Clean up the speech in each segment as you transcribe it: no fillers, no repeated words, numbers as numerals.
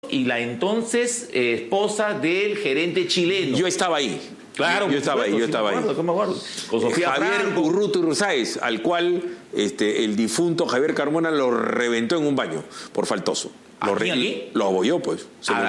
y la entonces esposa del gerente chileno. Yo estaba ahí. Claro, yo estaba ahí. ¿Cómo me acuerdo? Con Sofía Javier Franco. Urruzáez, al cual el difunto Javier Carmona lo reventó en un baño por faltoso. ¿Aquí? Lo abolló, pues.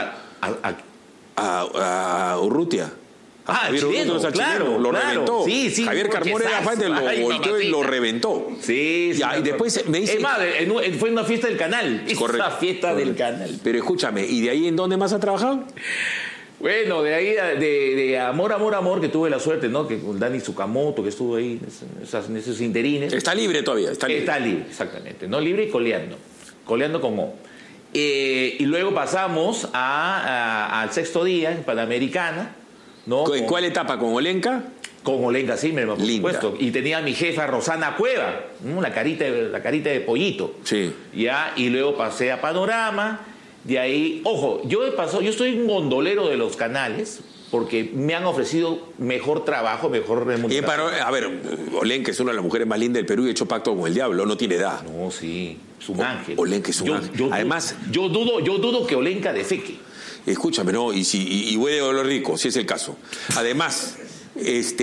A Urrutia. Javier chileno, Urrutia, claro, lo reventó. Sí, Javier Carmona era fan, lo volteó y lo reventó. Sí, y después me dice... Es más, fue una fiesta del canal. Correcto. Esa fiesta del canal. Pero escúchame, ¿y de ahí en dónde más ha trabajado? Bueno, de ahí, de Amor, que tuve la suerte, ¿no? Que con Dani Tsukamoto, que estuvo ahí en esos interines. Está libre todavía, está libre. Está libre, exactamente. No libre y coleando con O. Y luego pasamos al Sexto Día, en Panamericana, ¿no? ¿Cuál etapa? ¿Con Olenka? Con Olenka Zimmerman, por supuesto. Y tenía a mi jefa Rosana Cueva, la carita de pollito. Sí. ¿Ya? Y luego pasé a Panorama. De ahí, ojo, yo soy un gondolero de los canales porque me han ofrecido mejor trabajo, mejor remuneración. A ver, Olenka es una de las mujeres más lindas del Perú y ha hecho pacto con el diablo, no tiene edad. No, sí, es un ángel. Olenka es un ángel. Además, yo dudo que Olenka defeque. Escúchame, no, y huele de lo rico, si es el caso. Además, es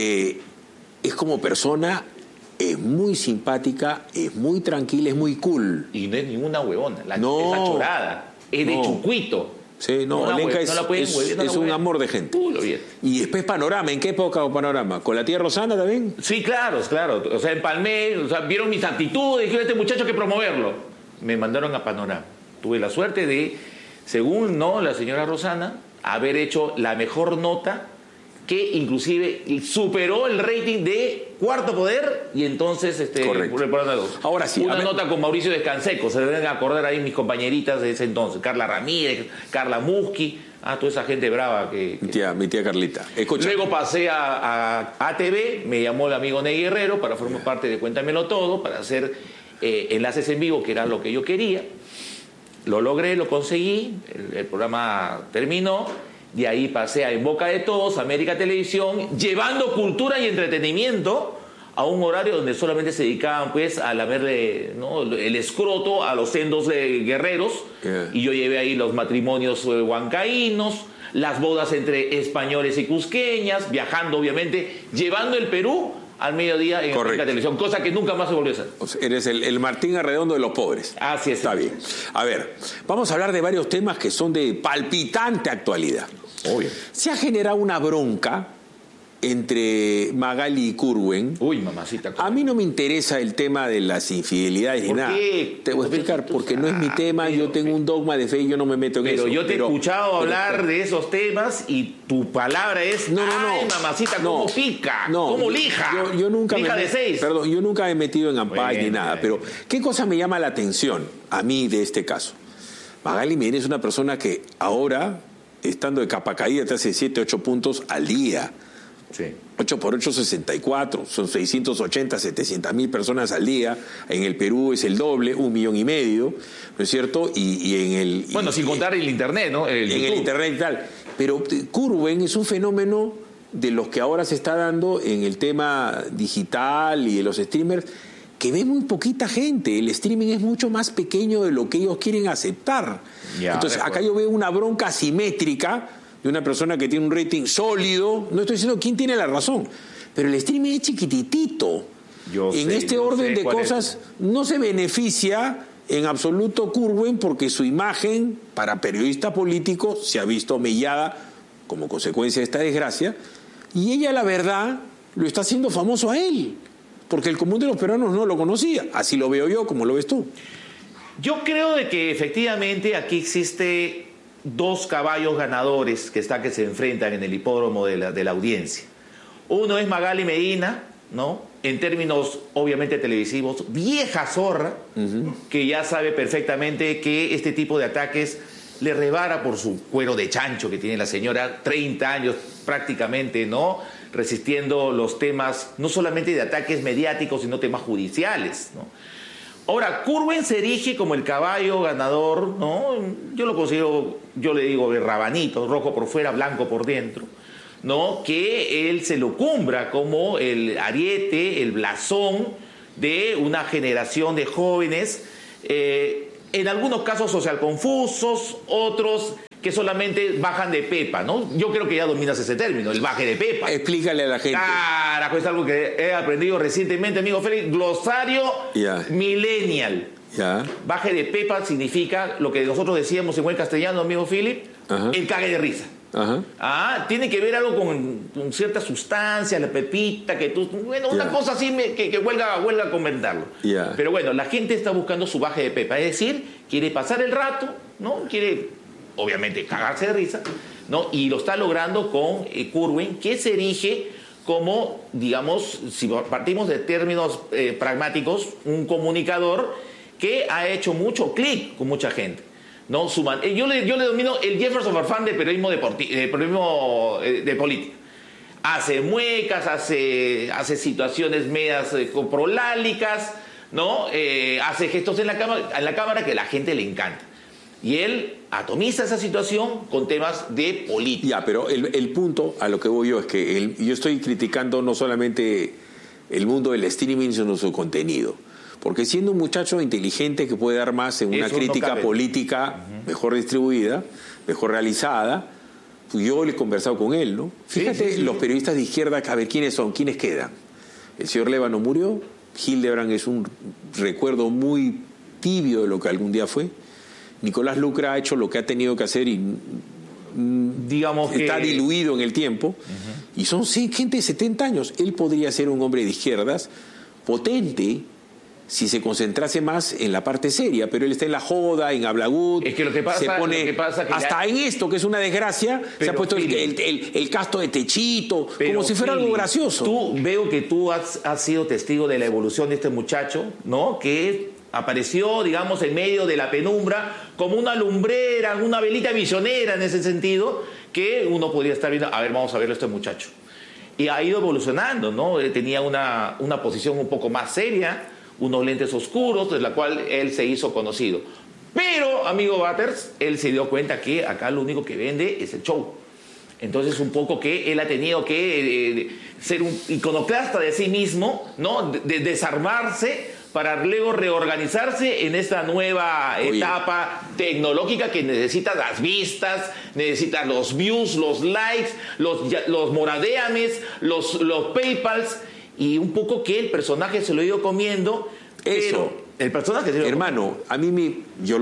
como persona, es muy simpática, es muy tranquila, es muy cool. Y no es ninguna huevona, esa chorada. Es de Chucuito. Sí, Olenka es un amor de gente. Y después Panorama, ¿en qué época Panorama? ¿Con la tía Rosana también? Sí, claro. O sea, empalmé, vieron mis actitudes, dijeron, este muchacho hay que promoverlo. Me mandaron a Panorama. Tuve la suerte de, según la señora Rosana, haber hecho la mejor nota, que inclusive superó el rating de Cuarto Poder y entonces ahora sí, una nota con Mauricio Descanseco, se deben acordar ahí mis compañeritas de ese entonces, Carla Ramírez, Carla Musqui, toda esa gente brava mi tía Carlita. Escucha. Luego pasé a ATV, me llamó el amigo Ney Guerrero para formar parte de Cuéntamelo Todo, para hacer enlaces en vivo, que era lo que yo quería. Lo logré, lo conseguí, el programa terminó. De ahí pasé a En Boca de Todos, América Televisión, llevando cultura y entretenimiento a un horario donde solamente se dedicaban pues a lamerle el escroto a los sendos guerreros. Y yo llevé ahí los matrimonios huancaínos, las bodas entre españoles y cusqueñas, viajando obviamente, llevando el Perú al mediodía en América Televisión, cosa que nunca más se volvió a hacer. O sea, eres el Martín Arredondo de los pobres. Así es. Está bien. A ver, vamos a hablar de varios temas que son de palpitante actualidad. Obvio. Se ha generado una bronca entre Magali y Curwen. Uy, mamacita. A mí no me interesa el tema de las infidelidades ni nada. ¿Qué? Te voy a explicar, porque no es mi tema, yo tengo un dogma de fe y yo no me meto en eso. Pero yo te he escuchado hablar de esos temas y tu palabra es, ay, mamacita, cómo pica, cómo lija. Yo nunca lija de 6. Perdón, yo nunca me he metido en ampay ni nada, pero ¿qué cosa me llama la atención a mí de este caso? Magali Medina es una persona que ahora, estando de capa caída, te hace 7, 8 puntos al día. Sí. 8 por 8, 64, son 680, 700 mil personas al día. En el Perú es el doble, 1,5 millones, ¿no es cierto? Bueno, sin contar el internet, ¿no? En el internet y tal. Pero Curwen es un fenómeno de los que ahora se está dando en el tema digital y de los streamers, que ve muy poquita gente. El streaming es mucho más pequeño de lo que ellos quieren aceptar. Entonces, acá yo veo una bronca asimétrica de una persona que tiene un rating sólido. No estoy diciendo quién tiene la razón, pero el streaming es chiquititito. En este orden de cosas no se beneficia en absoluto Curwen, porque su imagen para periodista político se ha visto mellada como consecuencia de esta desgracia, y ella, la verdad, lo está haciendo famoso a él, porque el común de los peruanos no lo conocía. Así lo veo yo, como lo ves tú. Yo creo de que efectivamente aquí existe 2 caballos ganadores que se enfrentan en el hipódromo de la audiencia. Uno es Magali Medina, ¿no? En términos obviamente televisivos, vieja zorra, que ya sabe perfectamente que este tipo de ataques le rebara por su cuero de chancho que tiene la señora, 30 años prácticamente, ¿no? Resistiendo los temas, no solamente de ataques mediáticos, sino temas judiciales, ¿no? Ahora, Curwen se erige como el caballo ganador, ¿no? Yo lo considero, yo le digo de rabanito, rojo por fuera, blanco por dentro, ¿no? Que él se lo cumbra como el ariete, el blasón de una generación de jóvenes, en algunos casos social confusos, otros que solamente bajan de pepa, ¿no? Yo creo que ya dominas ese término, el baje de pepa. Explícale a la gente. Carajo, es algo que he aprendido recientemente, amigo Félix. Glosario millennial. Baje de pepa significa lo que nosotros decíamos en buen castellano, amigo Philip, el cague de risa. Tiene que ver algo con cierta sustancia, la pepita, que tú... Bueno, una cosa así que huelga a comentarlo. Pero bueno, la gente está buscando su baje de pepa, es decir, quiere pasar el rato, ¿no? Quiere, obviamente, cagarse de risa, ¿no? Y lo está logrando con Curwen, que se erige como, digamos, si partimos de términos pragmáticos, un comunicador que ha hecho mucho clic con mucha gente. No, yo le domino el Jefferson Farfán del periodismo de política. Hace muecas, hace situaciones medias prolálicas, ¿no? Hace gestos en la cámara que a la gente le encanta. Y él atomiza esa situación con temas de política. Pero el punto a lo que voy yo es que yo estoy criticando no solamente el mundo del streaming, sino su contenido. Porque siendo un muchacho inteligente que puede dar más en una crítica política mejor distribuida, mejor realizada, pues yo le he conversado con él, ¿no? Fíjate, los periodistas de izquierda, a ver, ¿quiénes son? ¿Quiénes quedan? El señor Lévano murió, Hildebrand es un recuerdo muy tibio de lo que algún día fue, Nicolás Lucra ha hecho lo que ha tenido que hacer y digamos que está diluido en el tiempo, y son gente de 70 años. Él podría ser un hombre de izquierdas potente si se concentrase más en la parte seria, pero él está en la joda, en Hablagut, es que lo que pasa, se pone hasta en esto, que es una desgracia, se ha puesto el casto de techito, como si fuera algo gracioso. Veo que tú has sido testigo de la evolución de este muchacho, ¿no? Que apareció, digamos, en medio de la penumbra, como una lumbrera, una velita visionera en ese sentido, que uno podría estar viendo, a ver, vamos a verlo a este muchacho. Y ha ido evolucionando, ¿no? Tenía una posición un poco más seria, unos lentes oscuros, de la cual él se hizo conocido. Pero, amigo Butters, él se dio cuenta que acá lo único que vende es el show. Entonces, un poco que él ha tenido que ser un iconoclasta de sí mismo, ¿no? De desarmarse para luego reorganizarse en esta nueva etapa tecnológica que necesita las vistas, necesita los views, los likes, los moradeames, los Paypals, y un poco que el personaje se lo ha ido comiendo. Eso. El personaje se lo hermano, a mí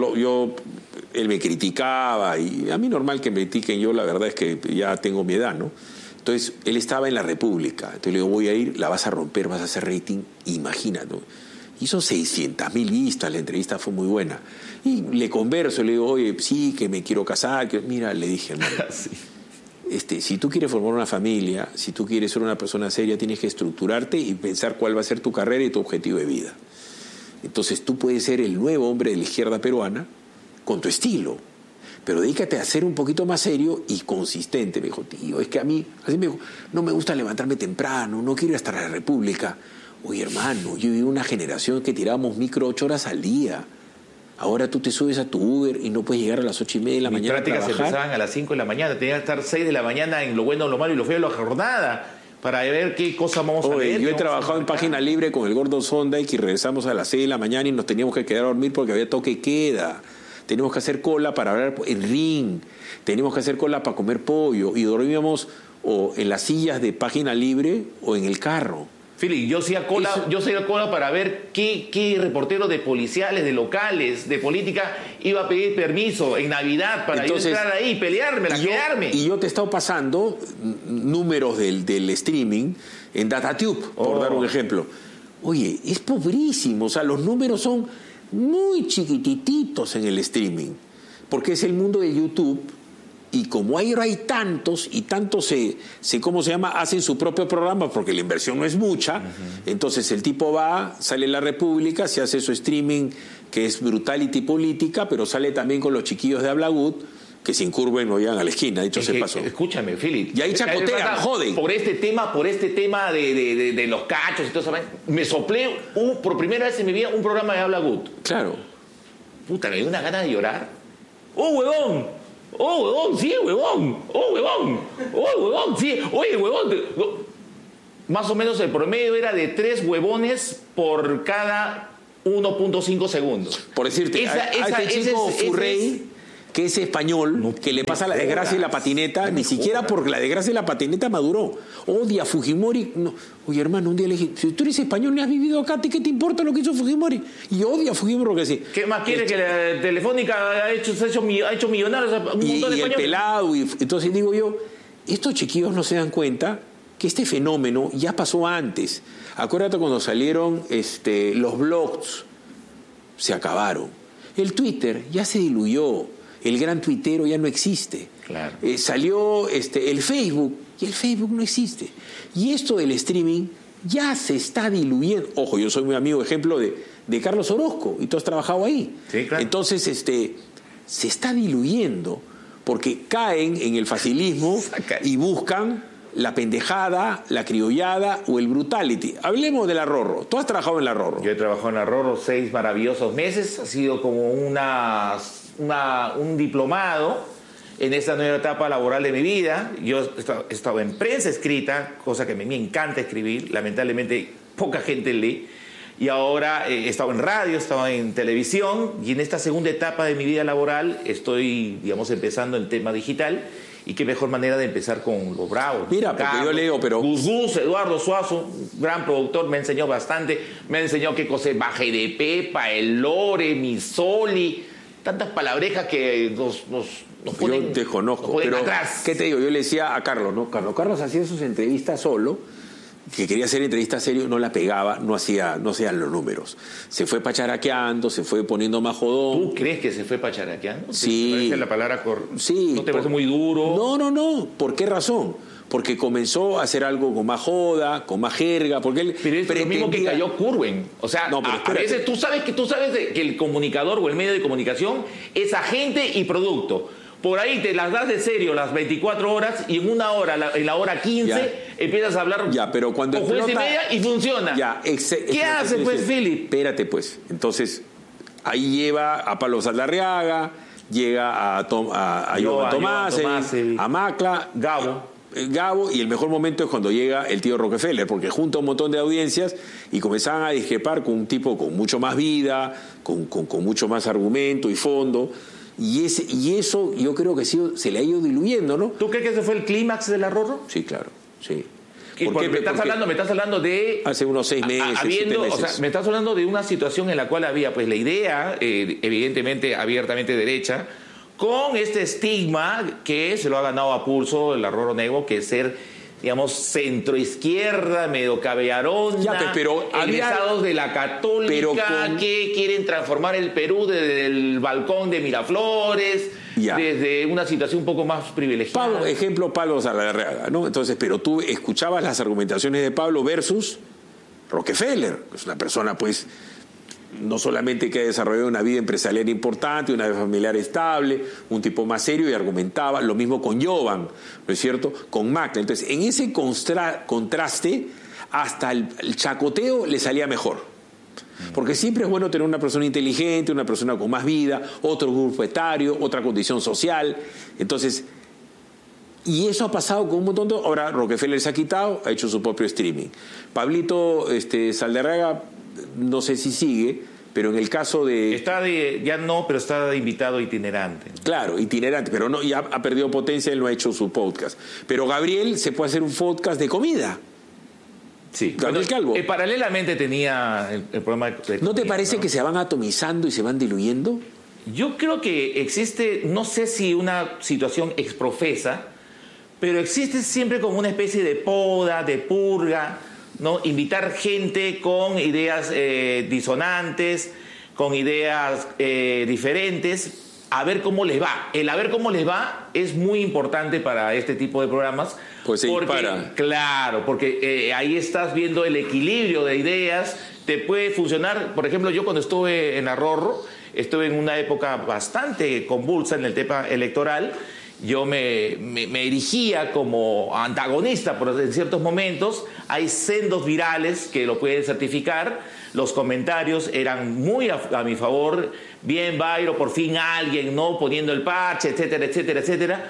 él me criticaba, y a mí normal que me critiquen, yo la verdad es que ya tengo mi edad, ¿no? Entonces, él estaba en la República, entonces le digo, voy a ir, la vas a romper, vas a hacer rating, imagínate. Hizo 600.000 vistas, la entrevista fue muy buena. Y le converso, le digo, oye, sí, que me quiero casar, mira, le dije, hermano, si tú quieres formar una familia, si tú quieres ser una persona seria, tienes que estructurarte y pensar cuál va a ser tu carrera y tu objetivo de vida. Entonces tú puedes ser el nuevo hombre de la izquierda peruana con tu estilo, pero dedícate a ser un poquito más serio y consistente. Me dijo, tío, es que a mí, así me dijo, no me gusta levantarme temprano, no quiero ir hasta la República. Oye, hermano, yo viví una generación que tirábamos micro 8 horas al día. Ahora tú te subes a tu Uber y no puedes llegar a las 8:30 de la mañana a trabajar. Mis prácticas empezaban a las 5 de la mañana. Tenía que estar 6 de la mañana en lo bueno, lo malo y lo feo de la jornada para ver qué cosa vamos a ver. Yo he trabajado en Página Libre con el Gordo Sonday, que regresamos a las 6 de la mañana y nos teníamos que quedar a dormir porque había toque queda. Teníamos que hacer cola para hablar en ring. Teníamos que hacer cola para comer pollo. Y dormíamos o en las sillas de Página Libre o en el carro. Fili, yo hacía cola para ver qué reportero de policiales, de locales, de política iba a pedir permiso en Navidad para yo entrar ahí, pelearme, quedarme. Y yo te he estado pasando números del streaming en DataTube, por dar un ejemplo. Oye, es pobrísimo, o sea, los números son muy chiquititos en el streaming, porque es el mundo de YouTube. Y como hay tantos, y tantos ¿cómo se llama? Hacen su propio programa porque la inversión no es mucha. Entonces el tipo va, sale en la República, se hace su streaming que es brutality política, pero sale también con los chiquillos de Hablagut, que se incurven o llegan a la esquina, dicho se pasó. Escúchame, Philip. Y ahí chacotean, joden. Por este tema de los cachos y todo eso, me soplé por primera vez en mi vida un programa de Hablagut. Claro. Puta, me dio una gana de llorar. ¡Oh, huevón! ¡Oh, huevón! ¡Sí, huevón! ¡Oh, huevón! ¡Oh, huevón! ¡Sí! ¡Oye, huevón! Más o menos el promedio era de 3 huevones por cada 1.5 segundos. Por decirte, a este chico Furrey, que es español, que le pasa la desgracia y la patineta, ni siquiera porque la desgracia y la patineta maduró. Odia a Fujimori. No. Oye, hermano, un día le dije, si tú eres español, no has vivido acá, ¿qué te importa lo que hizo Fujimori? Y odia a Fujimori porque sí. ¿Qué más quiere que la Telefónica ha hecho millonarios a un montón de españoles? Y el pelado, entonces digo yo, estos chiquillos no se dan cuenta que este fenómeno ya pasó antes. Acuérdate cuando salieron los blogs, se acabaron. El Twitter ya se diluyó, el gran tuitero ya no existe. Claro. Salió el Facebook, y el Facebook no existe. Y esto del streaming ya se está diluyendo. Ojo, yo soy muy amigo, ejemplo, de Carlos Orozco, y tú has trabajado ahí. Sí, claro. Entonces, se está diluyendo, porque caen en el facilismo y buscan la pendejada, la criollada o el brutality. Hablemos de la Rorro. Tú has trabajado en la Rorro. Yo he trabajado en la Rorro 6 maravillosos meses. Ha sido como un diplomado en esta nueva etapa laboral de mi vida. Yo he estado en prensa escrita, cosa que a mí me encanta escribir. Lamentablemente poca gente lee. Y ahora he estado en radio, he estado en televisión. Y en esta segunda etapa de mi vida laboral estoy, digamos, empezando el tema digital. Y qué mejor manera de empezar con los bravos. Mira, porque Carlos, yo leo, pero... Gus, Eduardo Suazo, gran productor, me enseñó bastante. Me enseñó qué cosa es Baje de Pepa, el Lore, Misoli. Tantas palabrejas que nos ponen, yo desconozco, nos ponen pero atrás. ¿qué te digo? Yo le decía a Carlos, ¿no? Carlos hacía sus entrevistas solo, que quería hacer entrevistas serio, no la pegaba, no hacían los números. Se fue pacharaqueando, se fue poniendo más jodón. ¿Tú crees que se fue pacharaqueando? Sí. ¿Te parece la palabra Sí. ¿No te parece muy duro? No. ¿Por qué razón? Porque comenzó a hacer algo con más joda, con más jerga, porque él pero es lo mismo que cayó Curwen. O sea, no, a veces tú sabes que el comunicador o el medio de comunicación es agente y producto. Por ahí te las das de serio las 24 horas y en una hora, en la hora 15, empiezas a hablar pero cuando con juez y media y funciona. ¿Qué hace, pues, Philip? Espérate, pues. Entonces, ahí lleva a Pablo Saldarriaga, llega a Jovan Tomás, a Macla, Gabo, y el mejor momento es cuando llega el tío Rockefeller, porque junta un montón de audiencias y comenzaban a discrepar con un tipo con mucho más vida, con mucho más argumento y fondo. Y eso yo creo que se le ha ido diluyendo, ¿no? ¿Tú crees que ese fue el clímax de la Rorro? Sí, claro, sí. Me estás hablando de... Hace unos 6 meses, 7 meses. O sea, me estás hablando de una situación en la cual había, pues, la idea, evidentemente, abiertamente derecha, con este estigma que se lo ha ganado a pulso la Rorro Negro, que es ser, digamos, centroizquierda, medio cabearona, pero egresados de la Católica, que quieren transformar el Perú desde el balcón de Miraflores, desde una situación un poco más privilegiada. Pablo Saldarriaga, ¿no? Entonces, pero tú escuchabas las argumentaciones de Pablo versus Rockefeller, que es una persona, pues, no solamente que ha desarrollado una vida empresarial importante, una vida familiar estable, un tipo más serio, y argumentaba lo mismo con Jovan, ¿no es cierto?, con Macla. Entonces, en ese contraste, hasta el chacoteo le salía mejor. Porque siempre es bueno tener una persona inteligente, una persona con más vida, otro grupo etario, otra condición social. Entonces, y eso ha pasado con un montón de... Ahora Rockefeller se ha quitado, ha hecho su propio streaming. Pablito Saldarriaga, no sé si sigue, pero en el caso de... pero está de invitado itinerante. Claro, itinerante, pero no, ya ha perdido potencia, él no ha hecho su podcast. Pero Gabriel se puede hacer un podcast de comida. Sí. Gabriel Calvo. Paralelamente tenía el programa de ¿No te parece que se van atomizando y se van diluyendo? Yo creo que existe, no sé si una situación exprofesa, pero existe siempre como una especie de poda, de purga, ¿no? Invitar gente con ideas disonantes, con ideas diferentes, a ver cómo les va. El a ver cómo les va es muy importante para este tipo de programas. Pues se dispara. Claro, porque ahí estás viendo el equilibrio de ideas. Te puede funcionar. Por ejemplo, yo cuando estuve en la Rorro, estuve en una época bastante convulsa en el tema electoral. Yo me erigía como antagonista en ciertos momentos. Hay sendos virales que lo pueden certificar. Los comentarios eran muy a mi favor. Bien, Bayro, por fin alguien, ¿no?, poniendo el parche, etcétera, etcétera, etcétera.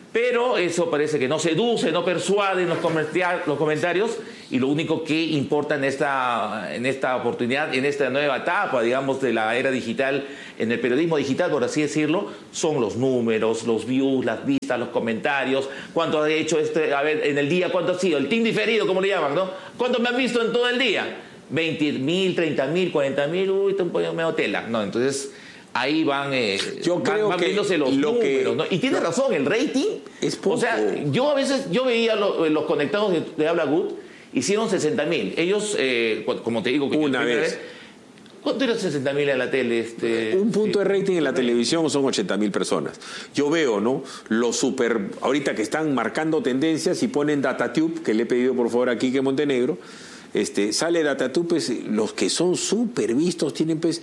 Pero eso parece que no seduce, no persuade en los comentarios, y lo único que importa en esta oportunidad, en esta nueva etapa, digamos, de la era digital, en el periodismo digital, por así decirlo, son los números, los views, las vistas, los comentarios, cuánto ha hecho a ver, en el día, cuánto ha sido, el team diferido, como le llaman, ¿no? ¿Cuánto me han visto en todo el día? 20.000, 30.000, 40.000, uy, te un medio tela. No, entonces ahí van, yo creo van que viéndose los números, ¿no? Y tiene razón, el rating es poco. O sea, yo a veces veía los conectados de Habla Good, hicieron 60.000. Ellos, como te digo, que una vez. ¿Cuánto era 60.000 en la tele? Un punto de rating en la televisión son 80.000 personas. Yo veo, ¿no? Ahorita que están marcando tendencias y ponen Datatube, que le he pedido por favor a Quique Montenegro, sale Datatube, pues los que son súper vistos tienen pues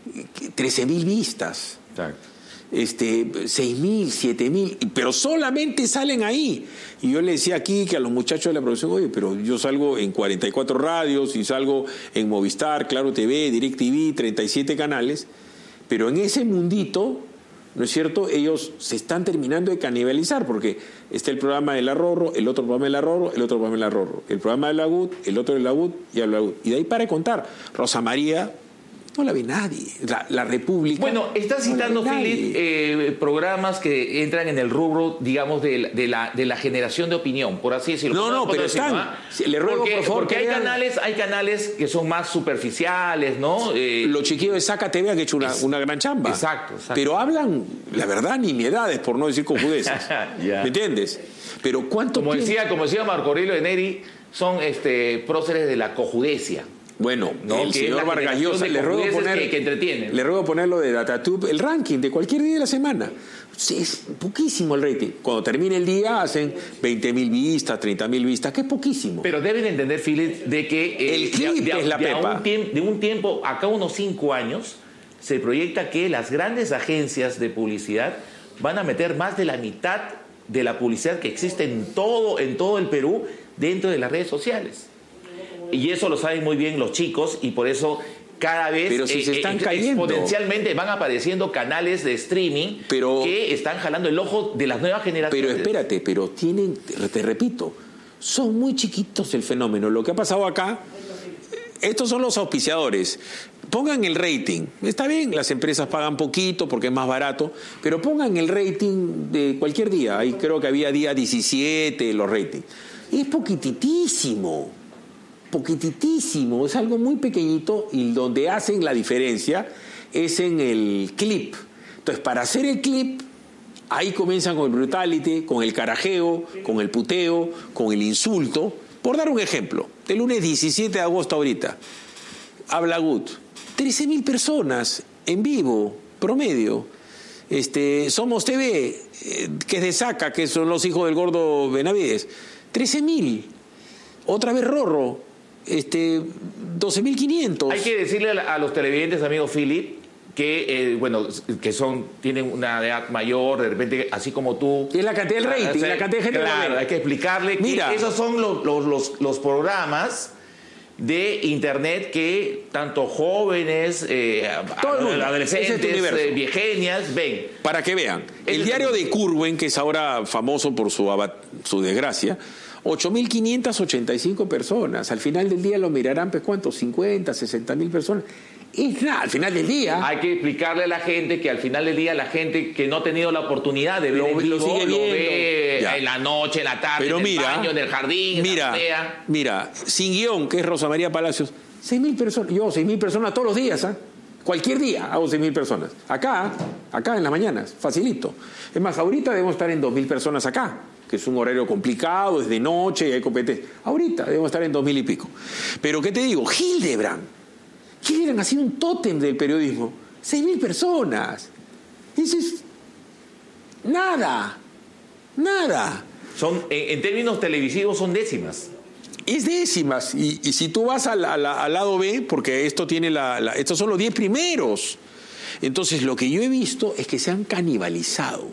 13.000 vistas. Exacto. 6.000, 7.000, pero solamente salen ahí. Y yo le decía aquí que a los muchachos de la producción, oye, pero yo salgo en 44 radios y salgo en Movistar, Claro TV, DirecTV, 37 canales, pero en ese mundito, ¿no es cierto?, ellos se están terminando de canibalizar, porque está el programa de La Rorro, el otro programa de La Rorro, el otro programa de La Rorro, el programa de La Good, el otro de La Good y Habla Good. Y de ahí para de contar. Rosa María no la ve nadie. La República. Bueno, estás citando, Philip, programas que entran en el rubro, digamos, de la generación de opinión, por así decirlo. No, pero están. Le ruego, por favor, porque hay canales que son más superficiales, ¿no? Los chiquillos de Saca TV han hecho una gran chamba. Exacto. Pero hablan, la verdad, nimiedades, por no decir cojudeces. ¿Me entiendes? Pero ¿cuánto como decía Marco Aurelio de Neri, son próceres de la cojudecia. Bueno, no, el señor Vargas Llosa, le ruego ponerlo de Datatube, el ranking de cualquier día de la semana. Sí, es poquísimo el rating. Cuando termine el día hacen 20.000 vistas, 30.000 vistas, que es poquísimo. Pero deben entender, Philip, de que el clip es la pepa. De un tiempo, acá unos 5 años, se proyecta que las grandes agencias de publicidad van a meter más de la mitad de la publicidad que existe en todo el Perú dentro de las redes sociales. Y eso lo saben muy bien los chicos, y por eso cada vez pero si se están cayendo, exponencialmente van apareciendo canales de streaming que están jalando el ojo de las nuevas generaciones. Pero espérate, te repito, son muy chiquitos el fenómeno. Lo que ha pasado acá, estos son los auspiciadores. Pongan el rating. Está bien, las empresas pagan poquito porque es más barato, pero pongan el rating de cualquier día. Ahí creo que había día 17 los ratings. Es poquititísimo, es algo muy pequeñito, y donde hacen la diferencia es en el clip. Entonces, para hacer el clip, ahí comienzan con el brutality, con el carajeo, con el puteo, con el insulto. Por dar un ejemplo, del lunes 17 de agosto ahorita, Habla Good, 13.000 personas en vivo, promedio. Somos TV, que es de Saca, que son los hijos del gordo Benavides, 13.000. Otra vez Rorro, 12.500. Hay que decirle a los televidentes, amigo Philip, que tienen una edad mayor, de repente, así como tú. Y es la cantidad del rating, la cantidad de gente. Claro, hay que explicarle que esos son los programas de internet que tanto jóvenes, adolescentes, viegenias ven. Para que vean, el diario de Curwen, que es ahora famoso por su desgracia, 8.585 personas. Al final del día lo mirarán, pues, ¿cuántos? 50, 60.000 personas. Es nada, al final del día. Hay que explicarle a la gente que al final del día la gente que no ha tenido la oportunidad de ver lo sigue viendo. Lo ve en la noche, en la tarde, en el baño, en el jardín, en la azotea. Mira, Sin Guión, que es Rosa María Palacios, 6.000 personas. Yo 6.000 personas todos los días, ¿ah? Cualquier día hago 6.000 personas. Acá en las mañanas, facilito. Es más, ahorita debemos estar en 2.000 personas acá, que es un horario complicado, es de noche y hay competencia. Ahorita debemos estar en 2.000 y pico. Pero, ¿qué te digo? Hildebrand ha sido un tótem del periodismo. 6.000 personas. Dices, nada. Son, en términos televisivos, son décimas. Es décimas. Y si tú vas al lado B, porque esto tiene estos son los 10 primeros. Entonces, lo que yo he visto es que se han canibalizado.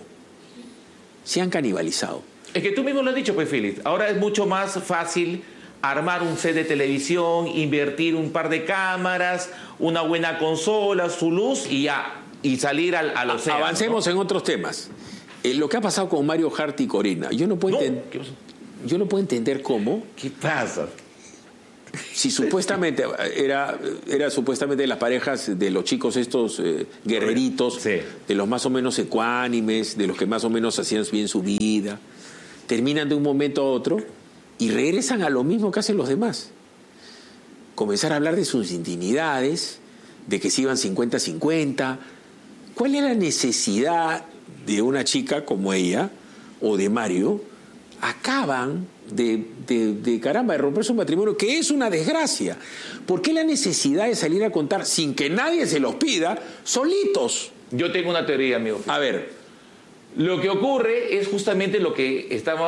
Es que tú mismo lo has dicho, pues, Philip. Ahora es mucho más fácil armar un set de televisión, invertir un par de cámaras, una buena consola, su luz y ya, y salir al océano. Avancemos, ¿no?, en otros temas. Lo que ha pasado con Mario Hart y Corina, yo no puedo entender cómo. ¿Qué pasa? Si supuestamente era supuestamente las parejas de los chicos estos guerreritos, sí, de los más o menos ecuánimes, de los que más o menos hacían bien su vida, terminan de un momento a otro y regresan a lo mismo que hacen los demás. Comenzar a hablar de sus intimidades, de que se iban 50-50. ¿Cuál es la necesidad de una chica como ella o de Mario? Acaban de caramba, de romper su matrimonio, que es una desgracia. ¿Por qué la necesidad de salir a contar sin que nadie se los pida, solitos? Yo tengo una teoría, amigo. A ver. Lo que ocurre es justamente lo que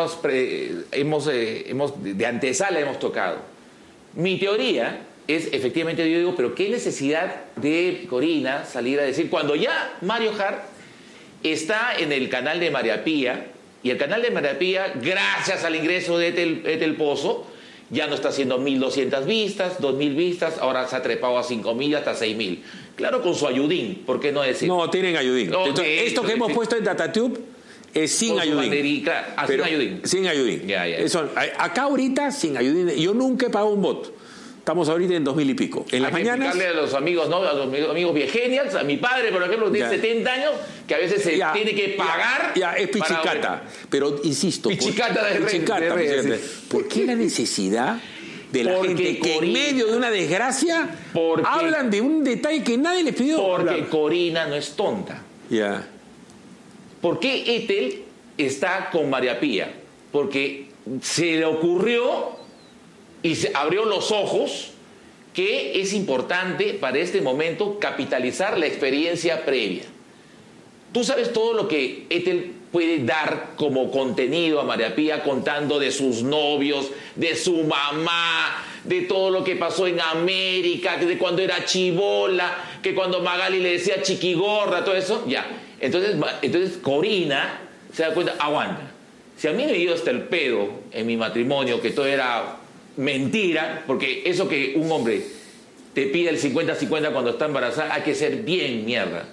de antesala hemos tocado. Mi teoría es, efectivamente, yo digo, pero ¿qué necesidad de Corina salir a decir cuando ya Mario Hart está en el canal de María Pía? Y el canal de María Pía, gracias al ingreso de Etel Pozo, ya no está haciendo 1.200 vistas, 2.000 vistas, ahora se ha trepado a 5.000 hasta 6.000. Claro, con su ayudín, ¿por qué no decir? No, tienen ayudín. No, entonces, esto que hemos puesto en DataTube es sin ayudín. Sin ayudín. Sin ayudín. Ya. Eso, acá ahorita sin ayudín. Yo nunca he pagado un bot. Estamos ahorita en 2.000 y pico. En las mañanas. Hay que explicarle a los amigos, ¿no? A los amigos viegenials, a mi padre, por ejemplo, que tiene 70 años, que a veces se tiene que pagar. Es pichicata. Pero insisto. Pichicata de redes. ¿Por qué la necesidad de la gente que en medio de una desgracia hablan de un detalle que nadie les pidió? Porque Corina no es tonta. Ya. ¿Por qué Etel está con María Pía? Porque se le ocurrió y se abrió los ojos que es importante para este momento capitalizar la experiencia previa. Tú sabes todo lo que Etel puede dar como contenido a María Pía, contando de sus novios, de su mamá, de todo lo que pasó en América, de cuando era chibola, que cuando Magali le decía chiquigorda, todo eso, ya. Entonces Corina se da cuenta, aguanta. Si a mí me dio hasta el pedo en mi matrimonio, que todo era mentira, porque eso que un hombre te pide el 50-50 cuando está embarazada, hay que ser bien mierda,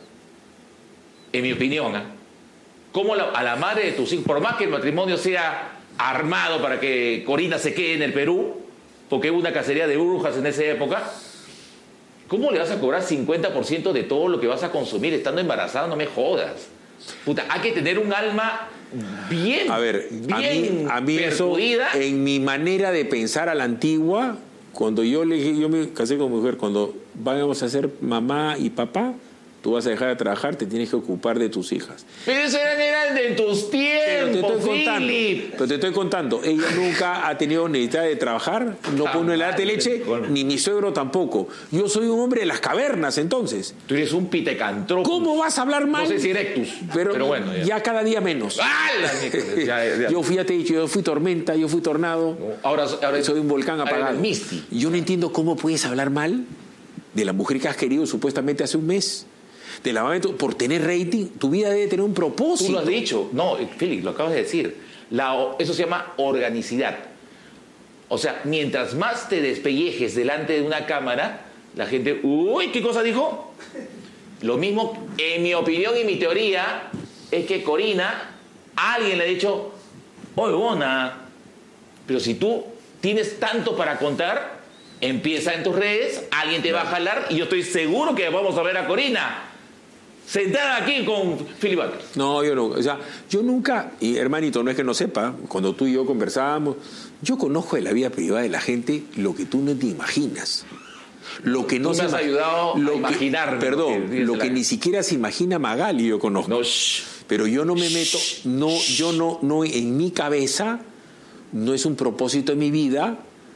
en mi opinión. Como a la madre de tus hijos, por más que el matrimonio sea armado para que Corina se quede en el Perú, porque hubo una cacería de brujas en esa época, ¿cómo le vas a cobrar 50% de todo lo que vas a consumir estando embarazada? No me jodas. Puta, hay que tener un alma bien, a ver, bien a mí eso, en mi manera de pensar a la antigua, cuando yo me casé con mi mujer, cuando vamos a ser mamá y papá, tú vas a dejar de trabajar, te tienes que ocupar de tus hijas. Pero eso era de tus tiempos, Philip. Pero te estoy contando, ella nunca ha tenido necesidad de trabajar, no pone el de leche, ni mi suegro tampoco. Yo soy un hombre de las cavernas, entonces. Tú eres un pitecantropus. ¿Cómo vas a hablar mal? No sé si erectus, pero bueno. Ya cada día menos. Ya. Yo fui tormenta, yo fui tornado. Ahora soy un volcán apagado. Yo no entiendo cómo puedes hablar mal de la mujer que has querido supuestamente hace un mes. De la por tener rating, tu vida debe tener un propósito. Tú lo has dicho. No, Félix, lo acabas de decir. Eso se llama organicidad. O sea, mientras más te despellejes delante de una cámara, la gente, uy, ¿qué cosa dijo? Lo mismo, en mi opinión y mi teoría, es que Corina, alguien le ha dicho, oye, Bona, pero si tú tienes tanto para contar, empieza en tus redes, alguien te va a jalar y yo estoy seguro que vamos a ver a Corina sentada aquí con Philip Butters. No, yo no. O sea, yo nunca, y hermanito, no es que no sepa, cuando tú y yo conversábamos, yo conozco de la vida privada de la gente lo que tú no te imaginas. Lo que no tú me has ayudado a imaginar. Perdón, lo que ni siquiera se imagina Magali yo conozco. No, pero yo no me meto, no, en mi cabeza no es un propósito de mi vida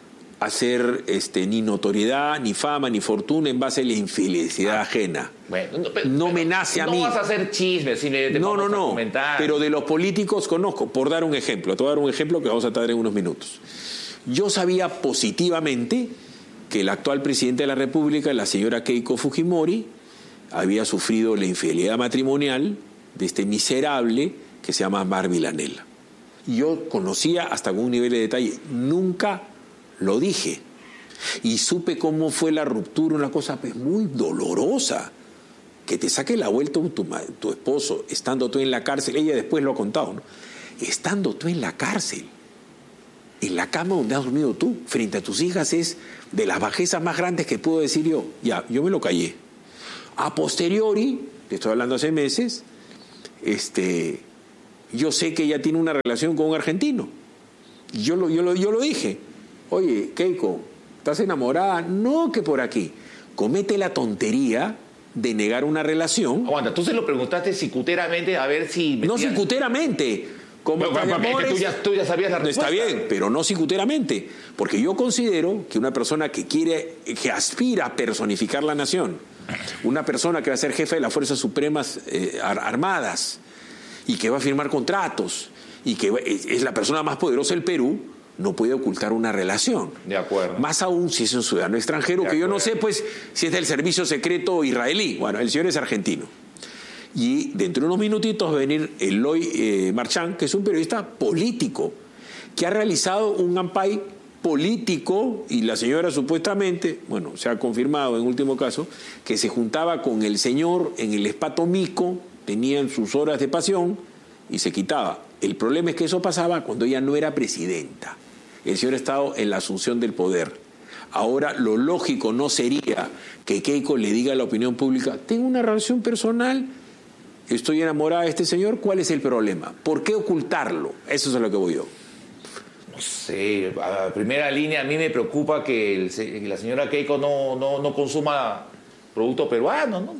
hacer ni notoriedad, ni fama, ni fortuna en base a la infelicidad ajena. Bueno, no me nace a mí. No vas a hacer chismes, simplemente vamos a comentar. Pero de los políticos conozco, por dar un ejemplo. Te voy a dar un ejemplo que vamos a tratar en unos minutos. Yo sabía positivamente que el actual presidente de la República, la señora Keiko Fujimori, había sufrido la infidelidad matrimonial de este miserable que se llama Mar Villanella. Yo conocía hasta algún nivel de detalle. Nunca lo dije. Y supe cómo fue la ruptura, una cosa pues muy dolorosa. que te saque la vuelta tu esposo, estando tú en la cárcel, ella después lo ha contado, ¿no? Estando tú en la cárcel, en la cama donde has dormido tú, frente a tus hijas, es de las bajezas más grandes que puedo decir yo. Ya, yo me lo callé. A posteriori, te estoy hablando hace meses, yo sé que ella tiene una relación con un argentino. Yo lo dije. Oye, Keiko, ¿estás enamorada? No, que por aquí. Comete la tontería de negar una relación. Aguanta, tú se lo preguntaste cicuteramente a ver si... No cicuteramente. Como es que tú ya sabías la respuesta. Está bien, pero no cicuteramente. Porque yo considero que una persona que aspira a personificar la nación, una persona que va a ser jefe de las Fuerzas Supremas Armadas y que va a firmar contratos y que es la persona más poderosa del Perú, no puede ocultar una relación. De acuerdo. Más aún si es un ciudadano extranjero, que yo no sé pues si es del servicio secreto israelí. Bueno, el señor es argentino. Y dentro de unos minutitos va a venir Eloy Marchán, que es un periodista político, que ha realizado un ampay político, y la señora supuestamente, bueno, se ha confirmado en último caso, que se juntaba con el señor en el Espato Mico, tenían sus horas de pasión y se quitaba. El problema es que eso pasaba cuando ella no era presidenta. El señor ha estado en la asunción del poder. Ahora, lo lógico no sería que Keiko le diga a la opinión pública: tengo una relación personal, estoy enamorada de este señor, ¿cuál es el problema? ¿Por qué ocultarlo? Eso es a lo que voy yo. No sé, a primera línea a mí me preocupa que la señora Keiko no consuma producto peruano, ¿no?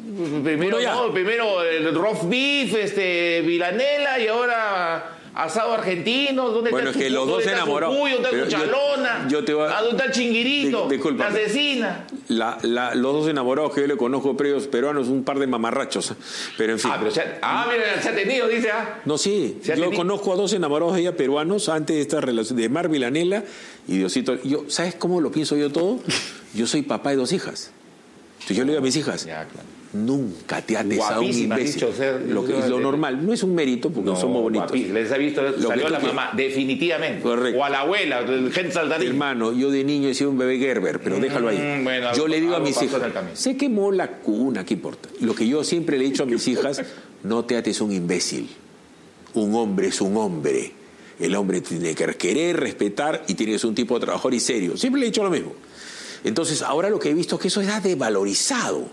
Primero el roast beef, vilanela, y ahora asado argentino. ¿Dónde bueno, está es que los dos enamorados. ¿Dónde está tu chalona? ¿Dónde está el chinguirito? Disculpa. La asesina. Los dos enamorados que yo le conozco previos peruanos, un par de mamarrachos. Pero en fin. Mira, se ha tenido, dice. No, sí. Yo conozco a dos enamorados de ella peruanos antes de esta relación, de Mar Vilanela y Diosito. ¿Sabes cómo lo pienso yo todo? Yo soy papá de 2 hijas. Entonces yo le digo a mis hijas: ya, claro, nunca te ates a un imbécil. Lo normal, no es un mérito porque no somos bonitos. Guapísima. Les ha visto, salió a la mamá, definitivamente. Correcto. O a la abuela, gente saltarín. Hermano, yo de niño he sido un bebé Gerber, pero déjalo ahí. Bueno, yo le digo a mis hijas: se quemó la cuna, ¿qué importa? Lo que yo siempre le he dicho a mis hijas: no te ates a un imbécil. Un hombre es un hombre. El hombre tiene que querer, respetar y tiene que ser un tipo de trabajador y serio. Siempre le he dicho lo mismo. Entonces, ahora lo que he visto es que eso está devalorizado.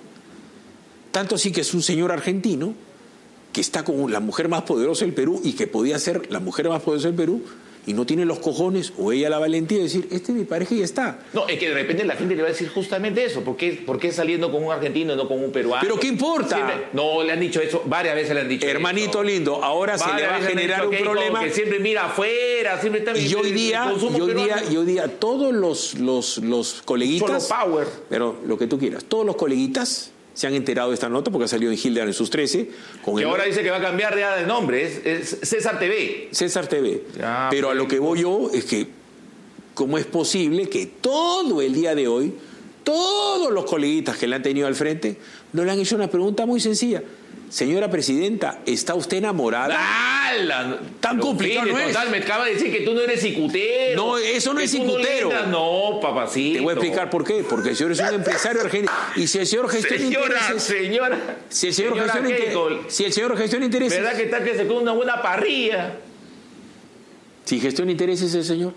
Tanto así que es un señor argentino que está con la mujer más poderosa del Perú y que podía ser la mujer más poderosa del Perú y no tiene los cojones o ella la valentía de decir: este es mi pareja y ya está. No, es que de repente la gente le va a decir justamente eso. ¿Por qué saliendo con un argentino y no con un peruano? ¿Pero qué importa? No, le han dicho eso, varias veces le han dicho hermanito eso. Lindo, ahora se le va a generar un problema. Que siempre mira afuera, siempre está... Y hoy día todos los coleguitas... Solo power. Pero lo que tú quieras, todos los coleguitas se han enterado de esta nota porque ha salido en Gildan en sus 13. Que ahora dice que va a cambiar de nombre, es César TV. César TV. Ya, pero a lo que voy yo es que, ¿cómo es posible que todo el día de hoy, todos los coleguitas que le han tenido al frente, no le han hecho una pregunta muy sencilla? Señora presidenta, ¿está usted enamorada? Tan complicado no es. Total, me acaba de decir que tú no eres cicutero. No, eso no es cicutero. No, papacito. Te voy a explicar por qué. Porque el señor es un empresario argentino. Y si el señor gestiona intereses... Si el señor gestiona intereses... ¿Verdad que está que se come una buena parrilla? Si gestiona intereses el señor.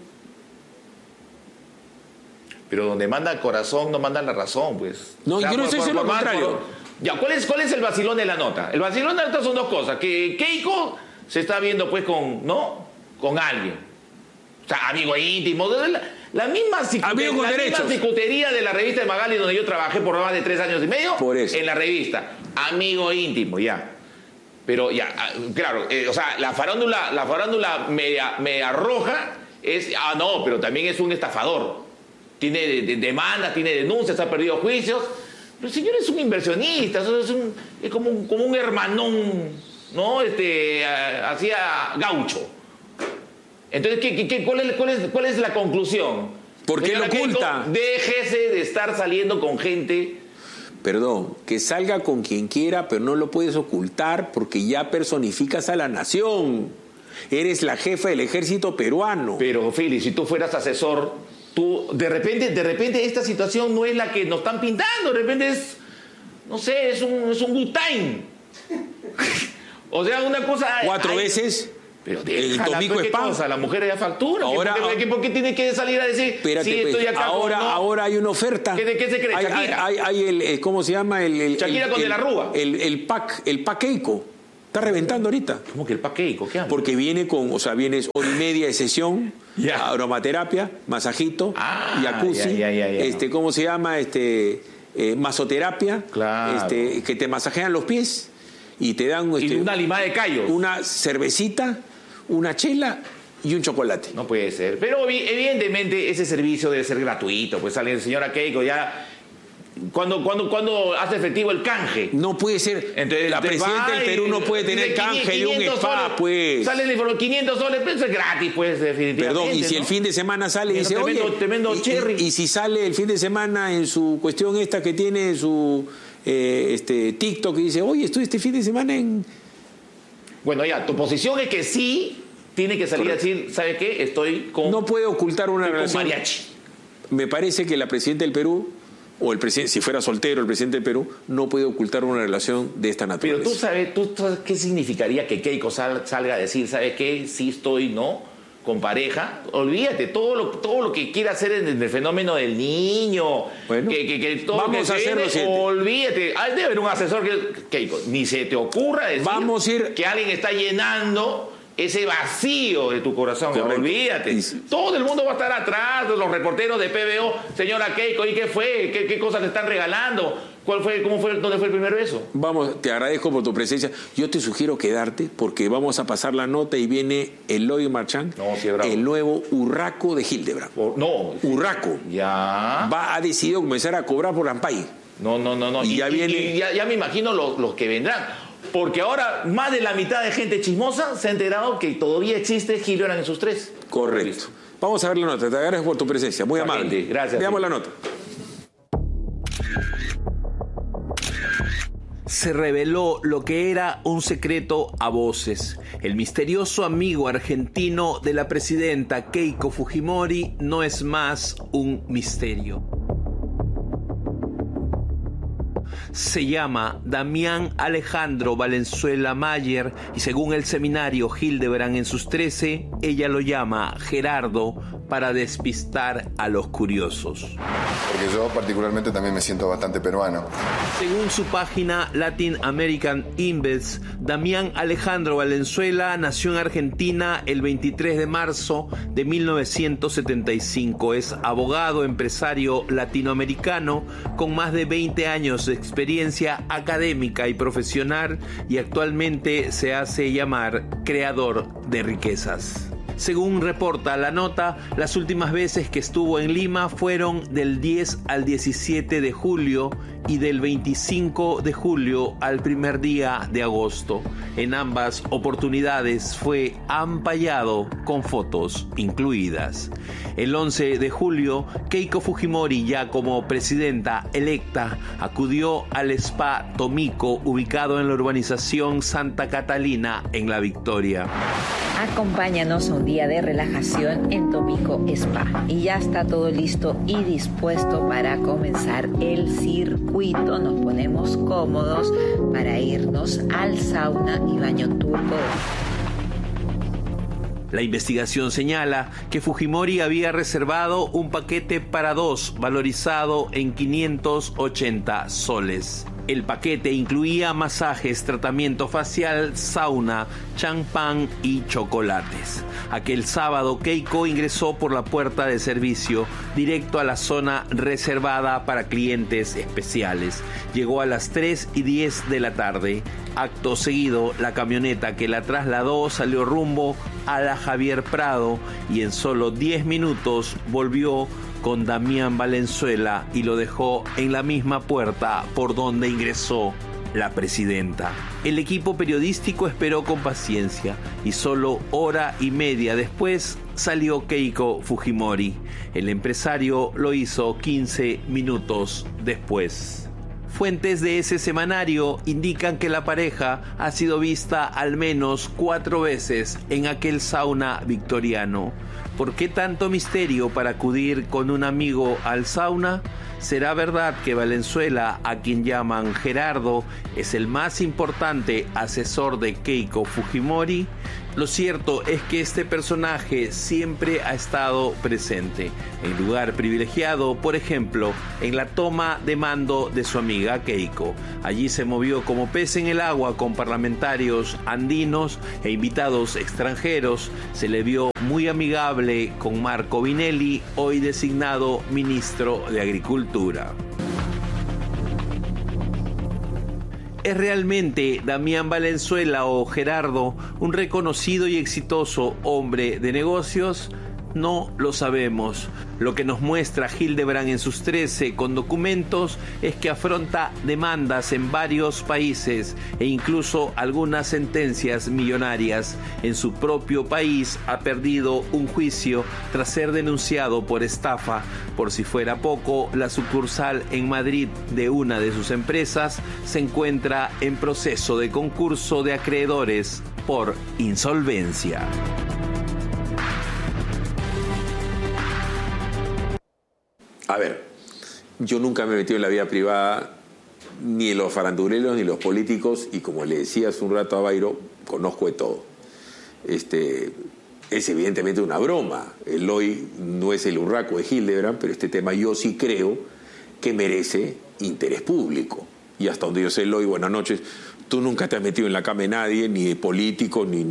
Pero donde manda el corazón, no manda la razón, pues. No, yo no estoy diciendo lo contrario. Ya, ¿cuál es el vacilón de la nota? El vacilón de la nota son 2 cosas. Que Keiko se está viendo pues con alguien. O sea, amigo íntimo. La misma cicutería de la revista de Magali, donde yo trabajé por más de 3 años y medio. Por eso. En la revista. Amigo íntimo, ya. Pero ya, claro, o sea, la farándula media roja es... no, pero también es un estafador. Tiene demandas, tiene denuncias, ha perdido juicios. Pero el señor es un inversionista, es como un hermanón, ¿no? Hacía gaucho. Entonces, ¿cuál es la conclusión? ¿Por qué lo oculta? Déjese de estar saliendo con gente... Perdón, que salga con quien quiera, pero no lo puedes ocultar porque ya personificas a la nación. Eres la jefa del ejército peruano. Pero, Fili, si tú fueras asesor... Tú, de repente esta situación no es la que nos están pintando, de repente es no sé, es un good time. O sea, una cosa... 4 veces... Pero el Tomico ¿qué Spa. cosa? La mujer ya factura. Ahora, ¿Por qué tiene que salir a decir espérate, sí, estoy acá? ahora hay una oferta. ¿De qué se cree? Shakira. Hay el ¿cómo se llama? Shakira con De la Rúa. El pack Keiko. Está reventando ahorita. ¿Cómo que el pack Keiko? ¿Qué habla? Porque viene vienes hora y media de sesión, aromaterapia, masajito, jacuzzi, ¿cómo se llama? Masoterapia, claro. Que te masajean los pies y te dan y una limada de callos, una cervecita, una chela y un chocolate. No puede ser. Pero evidentemente ese servicio debe ser gratuito. Pues sale el señor Keiko ya... Cuando hace efectivo el canje. No puede ser. Entonces, la presidenta del Perú no puede tener canje de un spa, soles, pues. Sale el 500 soles, pero eso es gratis, pues, definitivamente. Perdón, y si ¿no? el fin de semana sale y dice, tremendo cherry. Y si sale el fin de semana en su cuestión esta que tiene su TikTok y dice, oye, estoy este fin de semana en... Bueno, ya, tu posición es que sí tiene que salir Correcto. A decir, ¿sabe qué? Estoy con... No puede ocultar una relación. Con mariachi. Me parece que la presidenta del Perú, o el presidente, si fuera soltero el presidente del Perú, no puede ocultar una relación de esta naturaleza. Pero tú sabes qué significaría que Keiko salga a decir, ¿sabes qué? Sí estoy, ¿no? Con pareja. Olvídate, todo lo que quiera hacer en el fenómeno del niño. Bueno, que todo vamos a hacerlo. Olvídate. Debe haber un asesor que Keiko, ni se te ocurra decir que alguien está llenando ese vacío de tu corazón. Correcto. Olvídate. Todo el mundo va a estar atrás, los reporteros de PBO, señora Keiko, ¿y qué fue? ¿Qué cosas le están regalando? ¿Dónde fue el primer beso? Vamos, te agradezco por tu presencia. Yo te sugiero quedarte porque vamos a pasar la nota y viene Eloy Marchand, el nuevo Urraco de Hildebrand. Urraco. Ya. Ha decidido comenzar a cobrar por Ampay. No. Y ya me imagino los que vendrán. Porque ahora más de la mitad de gente chismosa se ha enterado que todavía existe Hildebrand en sus 3. Correcto. Vamos a ver la nota. Te agradezco por tu presencia. Muy amable. Gracias. Veamos la nota. Se reveló lo que era un secreto a voces. El misterioso amigo argentino de la presidenta Keiko Fujimori no es más un misterio. Se llama Damián Alejandro Valenzuela Mayer y según el seminario Hildebrand en sus 13, ella lo llama Gerardo para despistar a los curiosos. Porque yo particularmente también me siento bastante peruano. Según su página Latin American Invest, Damián Alejandro Valenzuela nació en Argentina el 23 de marzo de 1975. Es abogado, empresario latinoamericano con más de 20 años de experiencia académica y profesional y actualmente se hace llamar creador de riquezas. Según reporta la nota, las últimas veces que estuvo en Lima fueron del 10 al 17 de julio y del 25 de julio al primer día de agosto. En ambas oportunidades fue ampallado con fotos incluidas. El 11 de julio, Keiko Fujimori, ya como presidenta electa, acudió al Spa Tomico, ubicado en la urbanización Santa Catalina, en La Victoria. Acompáñanos a un día de relajación en Tomico Spa. Y ya está todo listo y dispuesto para comenzar el circuito. Nos ponemos cómodos para irnos al sauna y baño turco. La investigación señala que Fujimori había reservado un paquete para 2 valorizado en 580 soles. El paquete incluía masajes, tratamiento facial, sauna, champán y chocolates. Aquel sábado, Keiko ingresó por la puerta de servicio directo a la zona reservada para clientes especiales. Llegó a las 3:10 de la tarde. Acto seguido, la camioneta que la trasladó salió rumbo a la Javier Prado y en solo 10 minutos volvió con Damián Valenzuela y lo dejó en la misma puerta por donde ingresó la presidenta. El equipo periodístico esperó con paciencia y solo hora y media después salió Keiko Fujimori. El empresario lo hizo 15 minutos después. Fuentes de ese semanario indican que la pareja ha sido vista al menos 4 veces en aquel sauna victoriano. ¿Por qué tanto misterio para acudir con un amigo al sauna? ¿Será verdad que Valenzuela, a quien llaman Gerardo, es el más importante asesor de Keiko Fujimori? Lo cierto es que este personaje siempre ha estado presente, en lugar privilegiado, por ejemplo, en la toma de mando de su amiga Keiko. Allí se movió como pez en el agua con parlamentarios andinos e invitados extranjeros. Se le vio muy amigable con Marco Vinelli, hoy designado ministro de Agricultura. ¿Es realmente Damián Valenzuela o Gerardo un reconocido y exitoso hombre de negocios? No lo sabemos. Lo que nos muestra Hildebrand en sus 13 con documentos es que afronta demandas en varios países e incluso algunas sentencias millonarias. En su propio país ha perdido un juicio tras ser denunciado por estafa. Por si fuera poco, la sucursal en Madrid de una de sus empresas se encuentra en proceso de concurso de acreedores por insolvencia. A ver, yo nunca me he metido en la vida privada, ni en los faranduleros, ni en los políticos, y como le decía hace un rato a Bairo, conozco de todo. Es evidentemente una broma. El hoy no es el urraco de Hildebrand, pero este tema yo sí creo que merece interés público. Y hasta donde yo sé, Eloy, buenas noches, tú nunca te has metido en la cama de nadie, ni de político, ni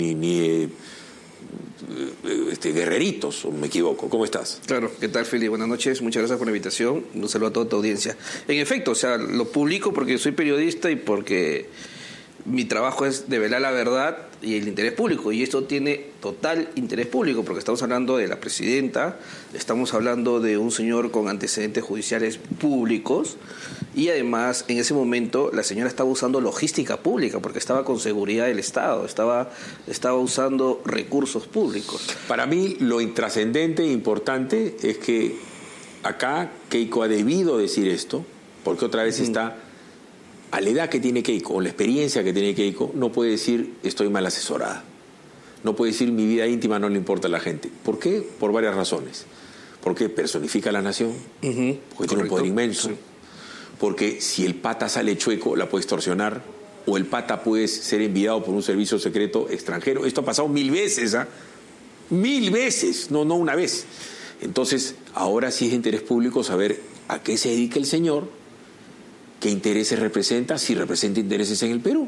guerreritos, o me equivoco. ¿Cómo estás? Claro, ¿qué tal, Feli? Buenas noches, muchas gracias por la invitación. Un saludo a toda tu audiencia. En efecto, o sea, lo publico porque soy periodista y porque mi trabajo es develar la verdad y el interés público, y esto tiene total interés público porque estamos hablando de la presidenta, estamos hablando de un señor con antecedentes judiciales públicos, y además en ese momento la señora estaba usando logística pública porque estaba con seguridad del Estado, estaba usando recursos públicos. Para mí lo intrascendente e importante es que acá Keiko ha debido decir esto, porque otra vez está, a la edad que tiene Keiko, o la experiencia que tiene Keiko, no puede decir estoy mal asesorada. No puede decir mi vida íntima no le importa a la gente. ¿Por qué? Por varias razones. Porque personifica a la nación, porque tiene un poder inmenso, sí. Porque si el pata sale chueco la puede extorsionar, o el pata puede ser enviado por un servicio secreto extranjero. Esto ha pasado 1000 veces, ¿ah? 1000 veces, no una vez. Entonces, ahora sí es de interés público saber a qué se dedica el señor, qué intereses representa, si representa intereses en el Perú.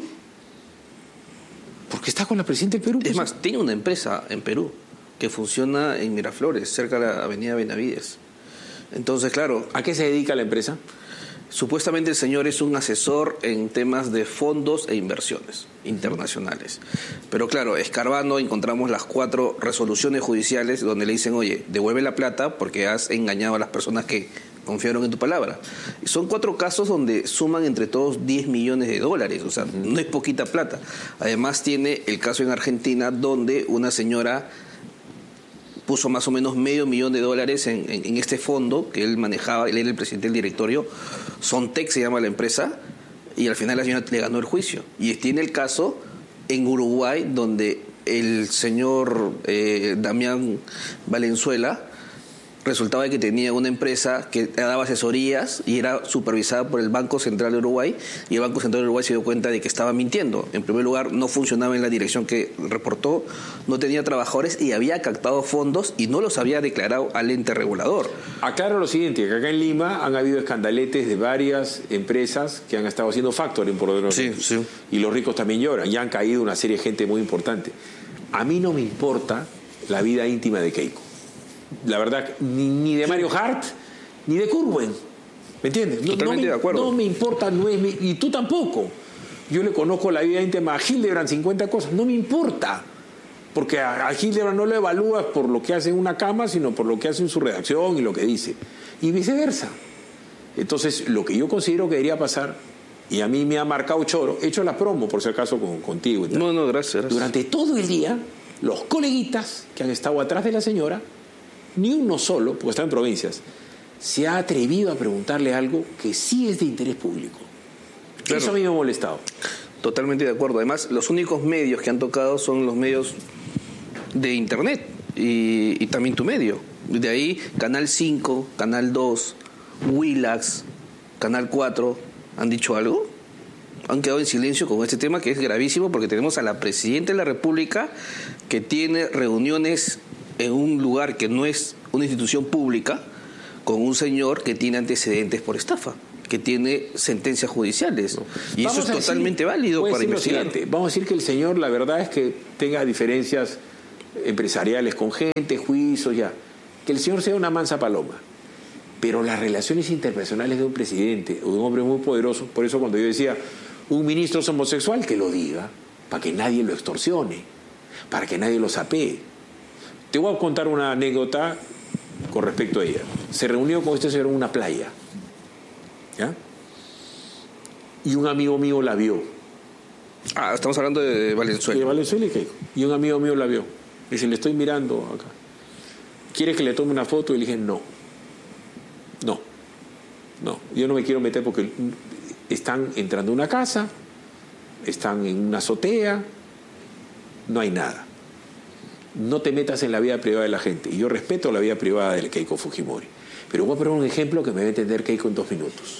Porque está con la presidenta del Perú. Es más, tiene una empresa en Perú que funciona en Miraflores, cerca de la avenida Benavides. Entonces, claro... ¿A qué se dedica la empresa? Supuestamente el señor es un asesor en temas de fondos e inversiones internacionales. Pero claro, escarbando encontramos las 4 resoluciones judiciales donde le dicen, oye, devuelve la plata porque has engañado a las personas que confiaron en tu palabra. Y son 4 casos donde suman entre todos $10 millones, o sea, no es poquita plata. Además tiene el caso en Argentina donde una señora puso más o menos $500,000 en este fondo que él manejaba, él era el presidente del directorio, Sontec se llama la empresa, y al final la señora le ganó el juicio. Y tiene el caso en Uruguay donde el señor Damián Valenzuela resultaba que tenía una empresa que daba asesorías y era supervisada por el Banco Central de Uruguay, y el Banco Central de Uruguay se dio cuenta de que estaba mintiendo. En primer lugar, no funcionaba en la dirección que reportó, no tenía trabajadores y había captado fondos y no los había declarado al ente regulador. Aclaro lo siguiente, que acá en Lima han habido escandaletes de varias empresas que han estado haciendo factoring por orden. Sí. Y los ricos también lloran, y han caído una serie de gente muy importante. A mí no me importa la vida íntima de Keiko. La verdad, ni de Mario Hart, ni de Curwen. ¿Me entiendes? Totalmente de acuerdo. No me importa, y tú tampoco. Yo le conozco la vida íntima a Hildebrand, 50 cosas. No me importa. Porque a Hildebrand no lo evalúas por lo que hace en una cama, sino por lo que hace en su redacción y lo que dice. Y viceversa. Entonces, lo que yo considero que debería pasar, y a mí me ha marcado choro, he hecho la promo, por si acaso, contigo. No, gracias. Durante todo el día, los coleguitas que han estado atrás de la señora, ni uno solo, porque está en provincias, se ha atrevido a preguntarle algo que sí es de interés público. Claro. Eso a mí me ha molestado. Totalmente de acuerdo. Además, los únicos medios que han tocado son los medios de Internet y también tu medio. De ahí, Canal 5, Canal 2, Willax, Canal 4, ¿han dicho algo? Han quedado en silencio con este tema que es gravísimo porque tenemos a la Presidenta de la República que tiene reuniones en un lugar que no es una institución pública con un señor que tiene antecedentes por estafa, que tiene sentencias judiciales. Y Vamos eso es a totalmente decir, válido voy a para decir lo investigar. siguiente, vamos a decir que el señor, la verdad es que tenga diferencias empresariales con gente, juicios, ya. Que el señor sea una mansa paloma. Pero las relaciones interpersonales de un presidente o de un hombre muy poderoso, por eso cuando yo decía, un ministro es homosexual, que lo diga, para que nadie lo extorsione, para que nadie lo sapee. Te voy a contar una anécdota con respecto a ella. Se reunió con este señor en una playa, ¿ya? Y un amigo mío la vio. Ah, estamos hablando de Valenzuela. De Valenzuela y Keiko. Y un amigo mío la vio. Dice, le estoy mirando acá. ¿Quiere que le tome una foto? Y le dije, no. Yo no me quiero meter porque están entrando a una casa, están en una azotea, no hay nada. No te metas en la vida privada de la gente. Y yo respeto la vida privada de Keiko Fujimori. Pero voy a poner un ejemplo que me va a entender Keiko en 2 minutos.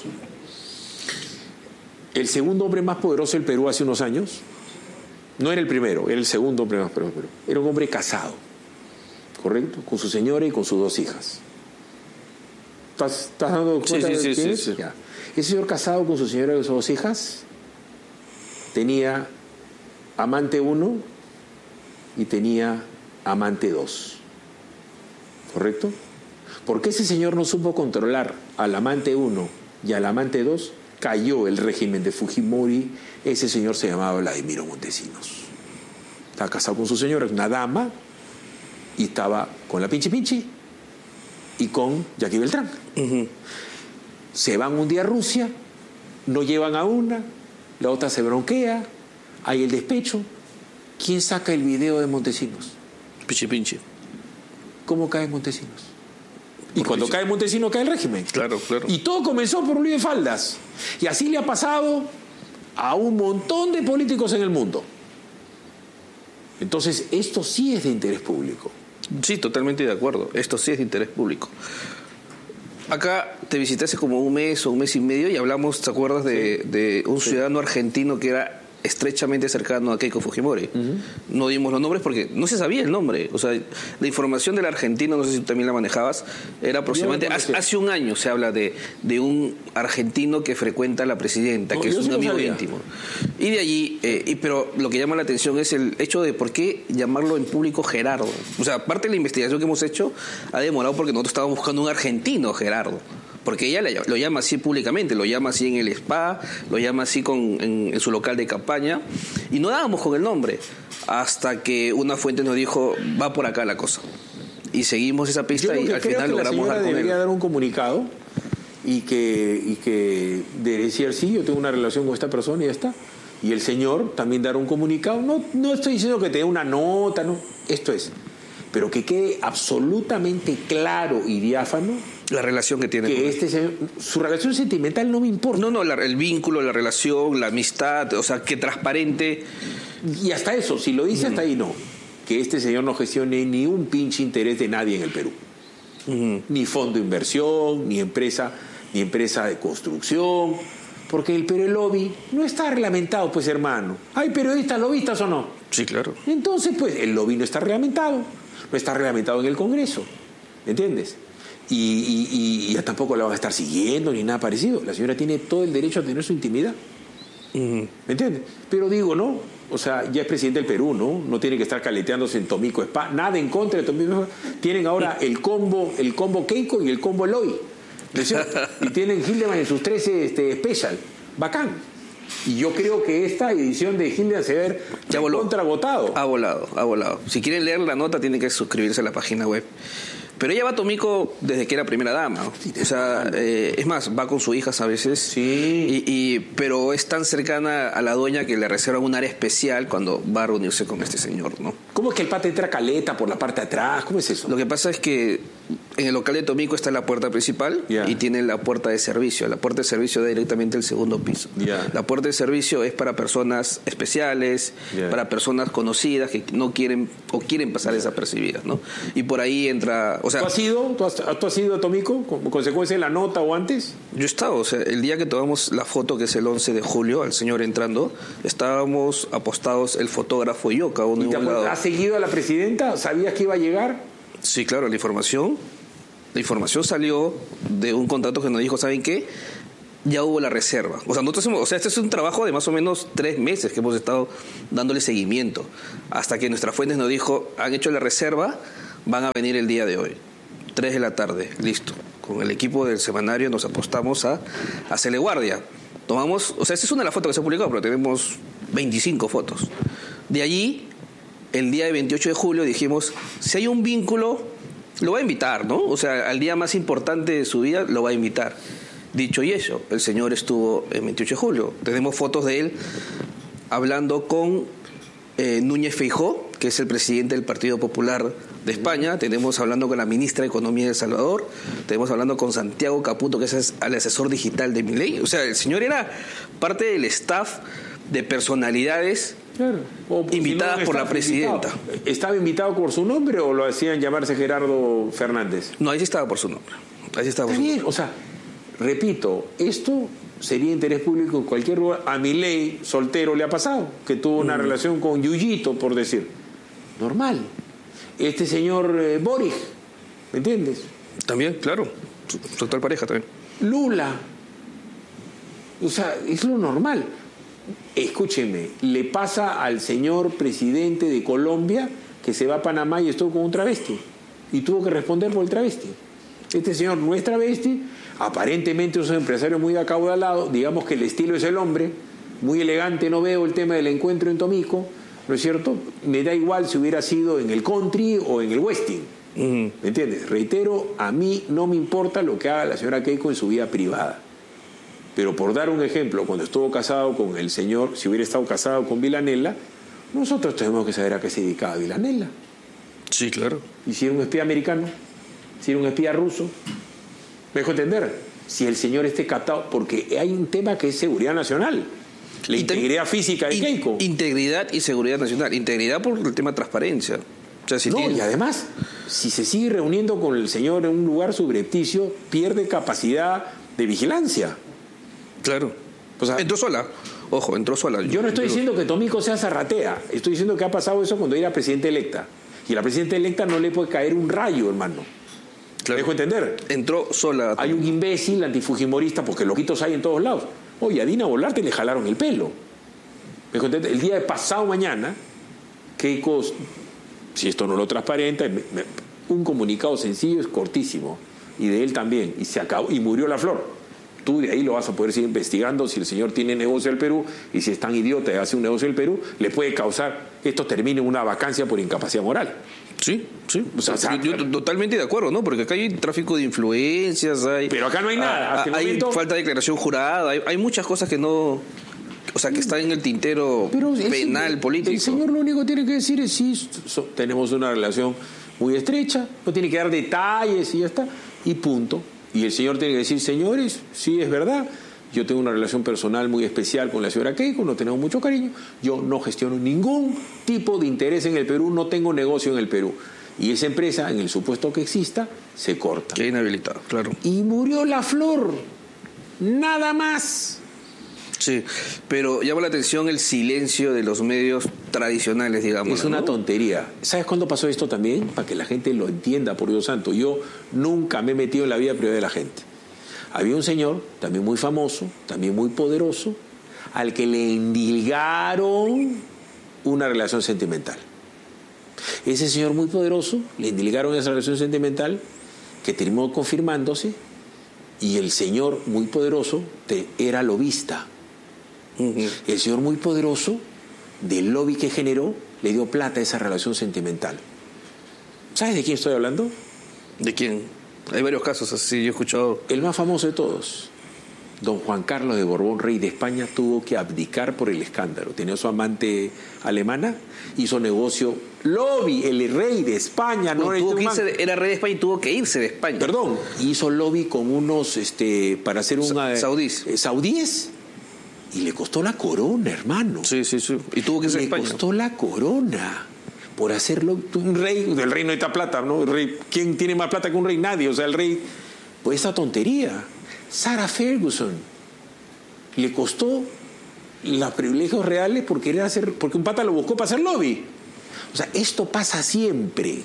El segundo hombre más poderoso del Perú hace unos años, no era el primero, era el segundo hombre más poderoso del Perú. Era un hombre casado, ¿correcto? Con su señora y con sus 2 hijas. ¿Estás dando cuenta de quién es? Sí. Ya. Ese señor casado con su señora y sus 2 hijas tenía amante 1 y tenía amante 2. ¿Correcto? Porque ese señor no supo controlar al amante 1 y al amante 2, cayó el régimen de Fujimori. Ese señor se llamaba Vladimiro Montesinos. Estaba casado con su señora, una dama, y estaba con la Pinchi Pinchi y con Jackie Beltrán. Uh-huh. Se van un día a Rusia, no llevan a una, la otra se bronquea, hay el despecho. ¿Quién saca el video de Montesinos? Pinche. ¿Cómo cae Montesinos? Y cuando cae Montesinos cae el régimen. Claro. Y todo comenzó por un lío de faldas. Y así le ha pasado a un montón de políticos en el mundo. Entonces, esto sí es de interés público. Sí, totalmente de acuerdo. Esto sí es de interés público. Acá te visité hace como un mes o un mes y medio y hablamos, ¿te acuerdas de un ciudadano argentino que era estrechamente cercano a Keiko Fujimori? Uh-huh. No dimos los nombres porque no se sabía el nombre. O sea, la información del argentino, no sé si tú también la manejabas, era aproximadamente hace un año se habla de un argentino que frecuenta a la presidenta, que es un amigo íntimo. Y de allí, pero lo que llama la atención es el hecho de por qué llamarlo en público Gerardo. O sea, parte de la investigación que hemos hecho ha demorado porque nosotros estábamos buscando un argentino Gerardo. Porque ella lo llama así públicamente, lo llama así en el spa, lo llama así en su local de campaña, y no dábamos con el nombre, hasta que una fuente nos dijo, va por acá la cosa. Y seguimos esa pista y al final logramos dar con él. Debería dar un comunicado y que decir, sí, yo tengo una relación con esta persona y ya está. Y el señor también dar un comunicado. No estoy diciendo que te dé una nota, no, esto es. Pero que quede absolutamente claro y diáfano la relación que tiene que este señor, su relación sentimental no me importa. No, el vínculo, la relación, la amistad, o sea, que transparente. Y hasta eso, si lo dice hasta ahí, no. Que este señor no gestione ni un pinche interés de nadie en el Perú. Ni fondo de inversión, ni empresa de construcción. Porque el lobby no está reglamentado, pues, hermano. ¿Hay periodistas lobistas o no? Sí, claro. Entonces, pues, el lobby no está reglamentado. No está reglamentado en el Congreso. ¿Entiendes? Y ya tampoco la van a estar siguiendo ni nada parecido. La señora tiene todo el derecho a tener su intimidad. ¿Me entiendes? Pero digo, ¿no? O sea, ya es presidente del Perú, ¿no? No tiene que estar caleteándose en Tomiko Spa. Nada en contra de Tomiko Spa. Tienen ahora el combo Keiko y el combo Eloy. Y tienen Hildeman en sus 13 special. Bacán. Y yo creo que esta edición de Hildeman se va a ver contravotado. Ha volado. Si quieren leer la nota, tienen que suscribirse a la página web Pero ella va a Tomiko desde que era primera dama. O sea, es más, va con sus hijas a veces. Sí. Pero es tan cercana a la dueña que le reserva un área especial cuando va a reunirse con este señor, ¿no? ¿Cómo es que el pata entra caleta por la parte de atrás? ¿Cómo es eso? Lo que pasa es que en el local de Tomiko está la puerta principal y tiene la puerta de servicio. La puerta de servicio da directamente al segundo piso. La puerta de servicio es para personas especiales, para personas conocidas que no quieren o quieren pasar desapercibidas, ¿no? Y por ahí entra... O sea, ¿Tú has ido? ¿Tú has ido a Tomiko como consecuencia de la nota o antes? Yo he estado, o sea, el día que tomamos la foto, que es el 11 de julio, al señor entrando, estábamos apostados el fotógrafo y yo, cada uno en un lado. ¿Has seguido a la presidenta? ¿Sabías que iba a llegar? Sí, claro, la información salió de un contrato que nos dijo, ¿saben qué? Ya hubo la reserva. O sea, este es un trabajo de más o menos 3 meses que hemos estado dándole seguimiento. Hasta que nuestras fuentes nos dijo, han hecho la reserva, van a venir el día de hoy. 3 de la tarde, listo. Con el equipo del semanario nos apostamos a hacerle guardia. Tomamos, o sea, esta es una de las fotos que se ha publicado, pero tenemos 25 fotos. De allí, el día de 28 de julio dijimos, si hay un vínculo, lo va a invitar, ¿no? O sea, al día más importante de su vida lo va a invitar. Dicho y hecho, el señor estuvo el 28 de julio. Tenemos fotos de él hablando con Núñez Feijóo, que es el presidente del Partido Popular de España. Tenemos hablando con la ministra de Economía de El Salvador. Tenemos hablando con Santiago Caputo, que es el asesor digital de Milei. O sea, el señor era parte del staff de personalidades invitadas por la presidenta. ¿Estaba invitado por su nombre o lo hacían llamarse Gerardo Fernández? No, ahí sí estaba por su nombre. Ahí sí estaba por su nombre. O sea, repito, esto sería interés público en cualquier lugar. A Milei, soltero, le ha pasado, que tuvo una relación con Yuyito, por decir. Normal. Este señor Boric, ¿me entiendes? También, claro. Su actual pareja también. Lula. O sea, es lo normal. Escúcheme, le pasa al señor presidente de Colombia que se va a Panamá y estuvo con un travesti. Y tuvo que responder por el travesti. Este señor no es travesti, aparentemente es un empresario muy acaudalado, digamos que el estilo es el hombre, muy elegante, no veo el tema del encuentro en Tomiko, ¿no es cierto? Me da igual si hubiera sido en el country o en el westing, ¿me entiendes? Reitero, a mí no me importa lo que haga la señora Keiko en su vida privada, pero por dar un ejemplo, cuando estuvo casado con el señor, si hubiera estado casado con Villanella, nosotros tenemos que saber a qué se dedicaba Villanella. Sí, claro. ¿Y si era un espía americano? ¿Si era un espía ruso? ¿Me dejo entender? Si el señor esté captado, porque hay un tema que es seguridad nacional, la integridad física de Keiko. Integridad y seguridad nacional. Integridad por el tema de transparencia. O sea, si y además, si se sigue reuniendo con el señor en un lugar subrepticio, pierde capacidad de vigilancia. Claro. O sea, entró sola. Ojo, entró sola. Yo no estoy diciendo que Tomiko sea zarratea. Estoy diciendo que ha pasado eso cuando era presidenta electa. Y a la presidenta electa no le puede caer un rayo, hermano. Claro. ¿Me dejo entender? Entró sola. Hay un imbécil antifujimorista, porque loquitos hay en todos lados. Oye, a Dina Boluarte le jalaron el pelo. ¿Me dejo entender? El día de pasado mañana, Keiko, si esto no lo transparenta, un comunicado sencillo es cortísimo. Y de él también. Y se acabó. Y murió la flor. Tú de ahí lo vas a poder seguir investigando si el señor tiene negocio en el Perú y si es tan idiota y hace un negocio en el Perú, le puede causar que esto termine en una vacancia por incapacidad moral. Sí, sí. O sea, yo totalmente de acuerdo, ¿no? Porque acá hay tráfico de influencias, pero acá no hay nada. Hasta hay falta de declaración jurada, hay muchas cosas que no... O sea, que están en el tintero penal, político. El señor lo único que tiene que decir es sí, tenemos una relación muy estrecha, no tiene que dar detalles y ya está, y punto. Y el señor tiene que decir, señores, sí es verdad, yo tengo una relación personal muy especial con la señora Keiko, nos tenemos mucho cariño, yo no gestiono ningún tipo de interés en el Perú, no tengo negocio en el Perú. Y esa empresa, en el supuesto que exista, se corta. Queda inhabilitado, claro. Y murió la flor, nada más. Sí, pero llama la atención el silencio de los medios tradicionales, digamos. Es una tontería. ¿Sabes cuándo pasó esto también? Para que la gente lo entienda, por Dios santo. Yo nunca me he metido en la vida privada de la gente. Había un señor, también muy famoso, también muy poderoso, al que le endilgaron una relación sentimental. Ese señor muy poderoso, le endilgaron esa relación sentimental que terminó confirmándose, y el señor muy poderoso era lobista. El señor muy poderoso, del lobby que generó, le dio plata a esa relación sentimental. ¿Sabes de quién estoy hablando? ¿De quién? Hay varios casos así, yo he escuchado. El más famoso de todos, don Juan Carlos de Borbón, rey de España, tuvo que abdicar por el escándalo. Tenía su amante alemana, hizo negocio. Lobby, el rey de España, no tuvo que irse, era rey de España y tuvo que irse de España. Perdón, hizo lobby con unos, para hacer saudíes. Saudíes. Y le costó la corona, hermano. Sí. Y tuvo que irse de España. Le costó la corona por hacerlo. Un rey, del rey no necesita plata, ¿no? El rey, ¿quién tiene más plata que un rey? Nadie. O sea, el rey, pues esa tontería. Sarah Ferguson le costó los privilegios reales por querer hacer, porque un pata lo buscó para hacer lobby. O sea, esto pasa siempre.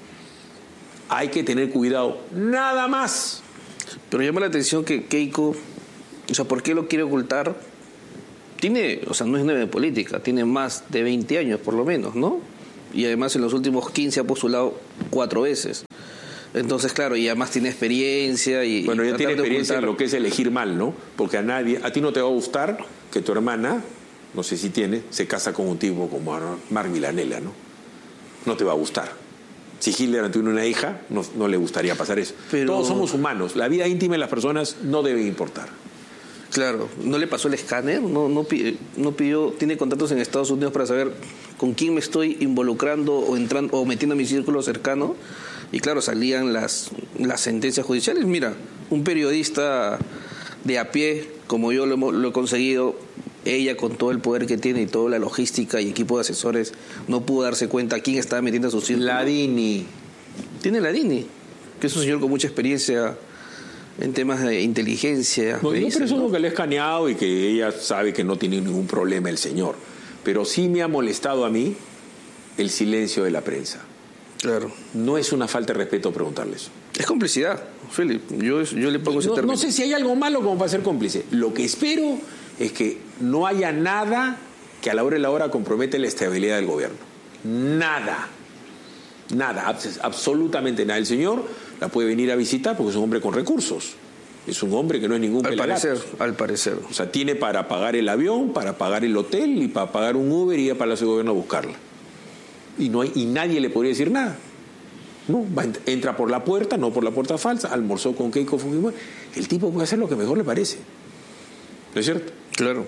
Hay que tener cuidado, nada más. Pero llama la atención que Keiko, o sea, ¿por qué lo quiere ocultar? Tiene, o sea, no es nueva de política, tiene más de 20 años por lo menos, ¿no? Y además en los últimos 15 ha postulado 4 veces. Entonces, claro, y además tiene experiencia y... Bueno, ya tiene experiencia en lo que es elegir mal, ¿no? Porque a ti no te va a gustar que tu hermana, no sé si tiene, se casa con un tipo como Marc Villanella, ¿no? No te va a gustar. Si Hitler tuviera una hija, no le gustaría pasar eso. Pero... Todos somos humanos. La vida íntima de las personas no debe importar. Claro, ¿no le pasó el escáner? ¿No pidió, tiene contactos en Estados Unidos para saber con quién me estoy involucrando o entrando o metiendo a mi círculo cercano? Y claro, salían las sentencias judiciales. Mira, un periodista de a pie, como yo lo he conseguido, ella con todo el poder que tiene y toda la logística y equipo de asesores, no pudo darse cuenta quién estaba metiendo a su círculo. Ladini. Tiene Ladini, que es un señor con mucha experiencia en temas de inteligencia. No, yo presumo que le he escaneado y que ella sabe que no tiene ningún problema el señor. Pero sí me ha molestado a mí el silencio de la prensa. Claro. No es una falta de respeto preguntarle eso. Es complicidad, Philip. Yo le pongo ese término. No sé si hay algo malo como para ser cómplice. Lo que espero es que no haya nada que a la hora de la hora compromete la estabilidad del gobierno. Nada. Nada, absolutamente nada. El señor la puede venir a visitar porque es un hombre con recursos. Es un hombre que no es ningún pelagatos. Al parecer. O sea, tiene para pagar el avión, para pagar el hotel y para pagar un Uber y ir a Palacio de Gobierno a buscarla. Y nadie le podría decir nada. No, entra por la puerta, no por la puerta falsa, almorzó con Keiko Fujimori. El tipo puede hacer lo que mejor le parece. ¿No es cierto? Claro.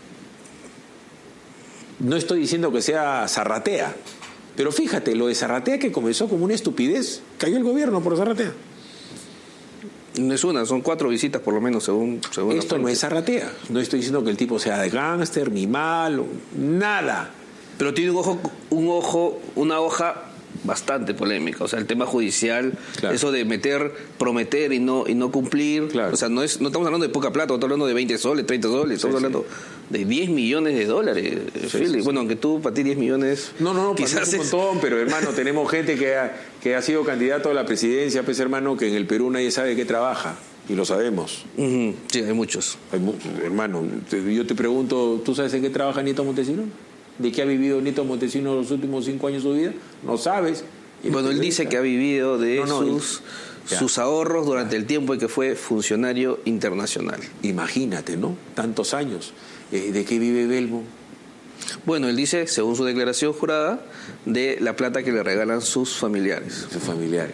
No estoy diciendo que sea Zarratea, pero fíjate, lo de Zarratea que comenzó como una estupidez, cayó el gobierno por Zarratea. No es una, son 4 visitas por lo menos según esto no es Zarratea. No estoy diciendo que el tipo sea de gángster, ni malo, nada. Pero tiene una hoja bastante polémica. O sea, el tema judicial, claro. Eso de prometer y no cumplir. Claro. O sea, no estamos hablando de poca plata, estamos hablando de 20 soles, 30 soles, estamos hablando de $10 millones. Sí. Bueno, aunque tú, para ti 10 millones... No, quizás es un montón, pero hermano, tenemos gente que ha sido candidato a la presidencia, pues hermano, que en el Perú nadie sabe qué trabaja. Y lo sabemos. Uh-huh. Sí, hay muchos. Hermano, yo te pregunto, ¿tú sabes en qué trabaja Nieto Montesinos? ¿De qué ha vivido Nieto Montesinos los últimos 5 años de su vida? No sabes. Bueno, él dice que ha vivido de sus ahorros durante el tiempo en que fue funcionario internacional. Imagínate, ¿no? Tantos años. ¿De qué vive Belmo? Bueno, él dice, según su declaración jurada, de la plata que le regalan sus familiares. Sus familiares.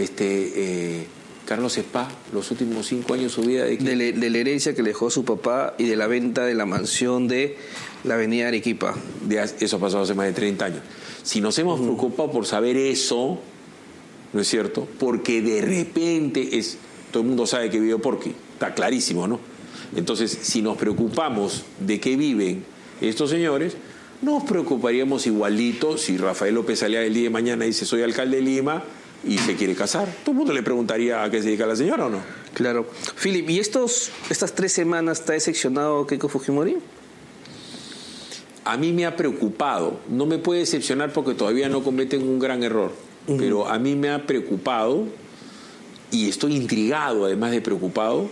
Carlos Espa, los últimos 5 años de su vida... De la herencia que le dejó su papá y de la venta de la mansión de la avenida Arequipa. Eso pasó hace más de 30 años. Si nos hemos preocupado por saber eso, ¿no es cierto? Porque de repente todo el mundo sabe que vive Porqui, está clarísimo, ¿no? Entonces, si nos preocupamos de qué viven estos señores, nos preocuparíamos igualito si Rafael López Aliaga el día de mañana dice soy alcalde de Lima y se quiere casar. Todo el mundo le preguntaría a qué se dedica la señora o no. Claro. Philip, ¿y estas 3 semanas está decepcionado Keiko Fujimori? A mí me ha preocupado. No me puede decepcionar porque todavía no cometen un gran error. Uh-huh. Pero a mí me ha preocupado y estoy intrigado, además de preocupado,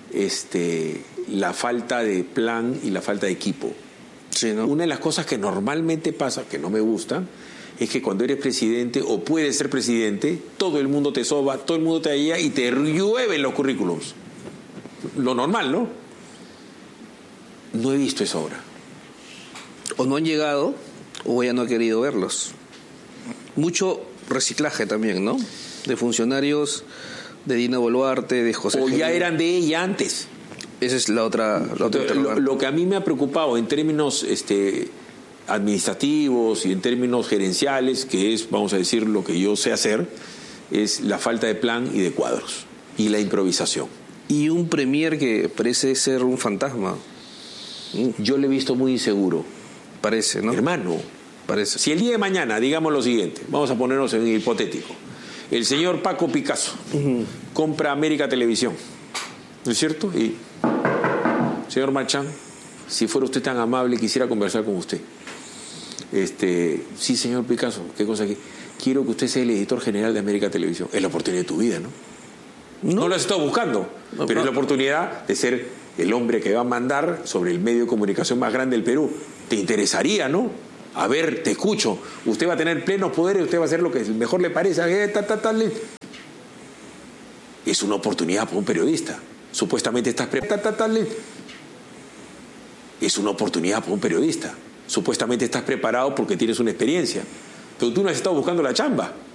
la falta de plan y la falta de equipo. Sí, ¿no? Una de las cosas que normalmente pasa, que no me gusta, es que cuando eres presidente o puedes ser presidente, todo el mundo te soba, todo el mundo te ayuda y te llueven los currículums. Lo normal, ¿no? No he visto eso ahora. O no han llegado o ella no ha querido verlos. Mucho reciclaje también, ¿no? de funcionarios de Dina Boluarte, de José O ya Gelin. eran de ella antes. Esa es la otra Lo que a mí me ha preocupado en términos administrativos y en términos gerenciales, que es, vamos a decir, lo que yo sé hacer, es la falta de plan y de cuadros y la improvisación. Y un premier que parece ser un fantasma. Yo le he visto muy inseguro. Parece, ¿no? Hermano, Parece. si el día de mañana, digamos lo siguiente, vamos a ponernos en hipotético, el señor Paco Picasso compra América Televisión, ¿no es cierto? Y, señor Marchán, si fuera usted tan amable, quisiera conversar con usted. Sí, señor Picasso, ¿qué cosa que? Quiero que usted sea el editor general de América Televisión. Es la oportunidad de tu vida, ¿no? No lo has estado buscando, pero es la oportunidad de ser el hombre que va a mandar sobre el medio de comunicación más grande del Perú. Te interesaría, ¿no? A ver, te escucho. Usted va a tener plenos poderes, usted va a hacer lo que mejor le parezca. Es una oportunidad para un periodista. Supuestamente estás preparado. Es una oportunidad para un periodista. Supuestamente estás preparado porque tienes una experiencia. Pero tú no has estado buscando la chamba.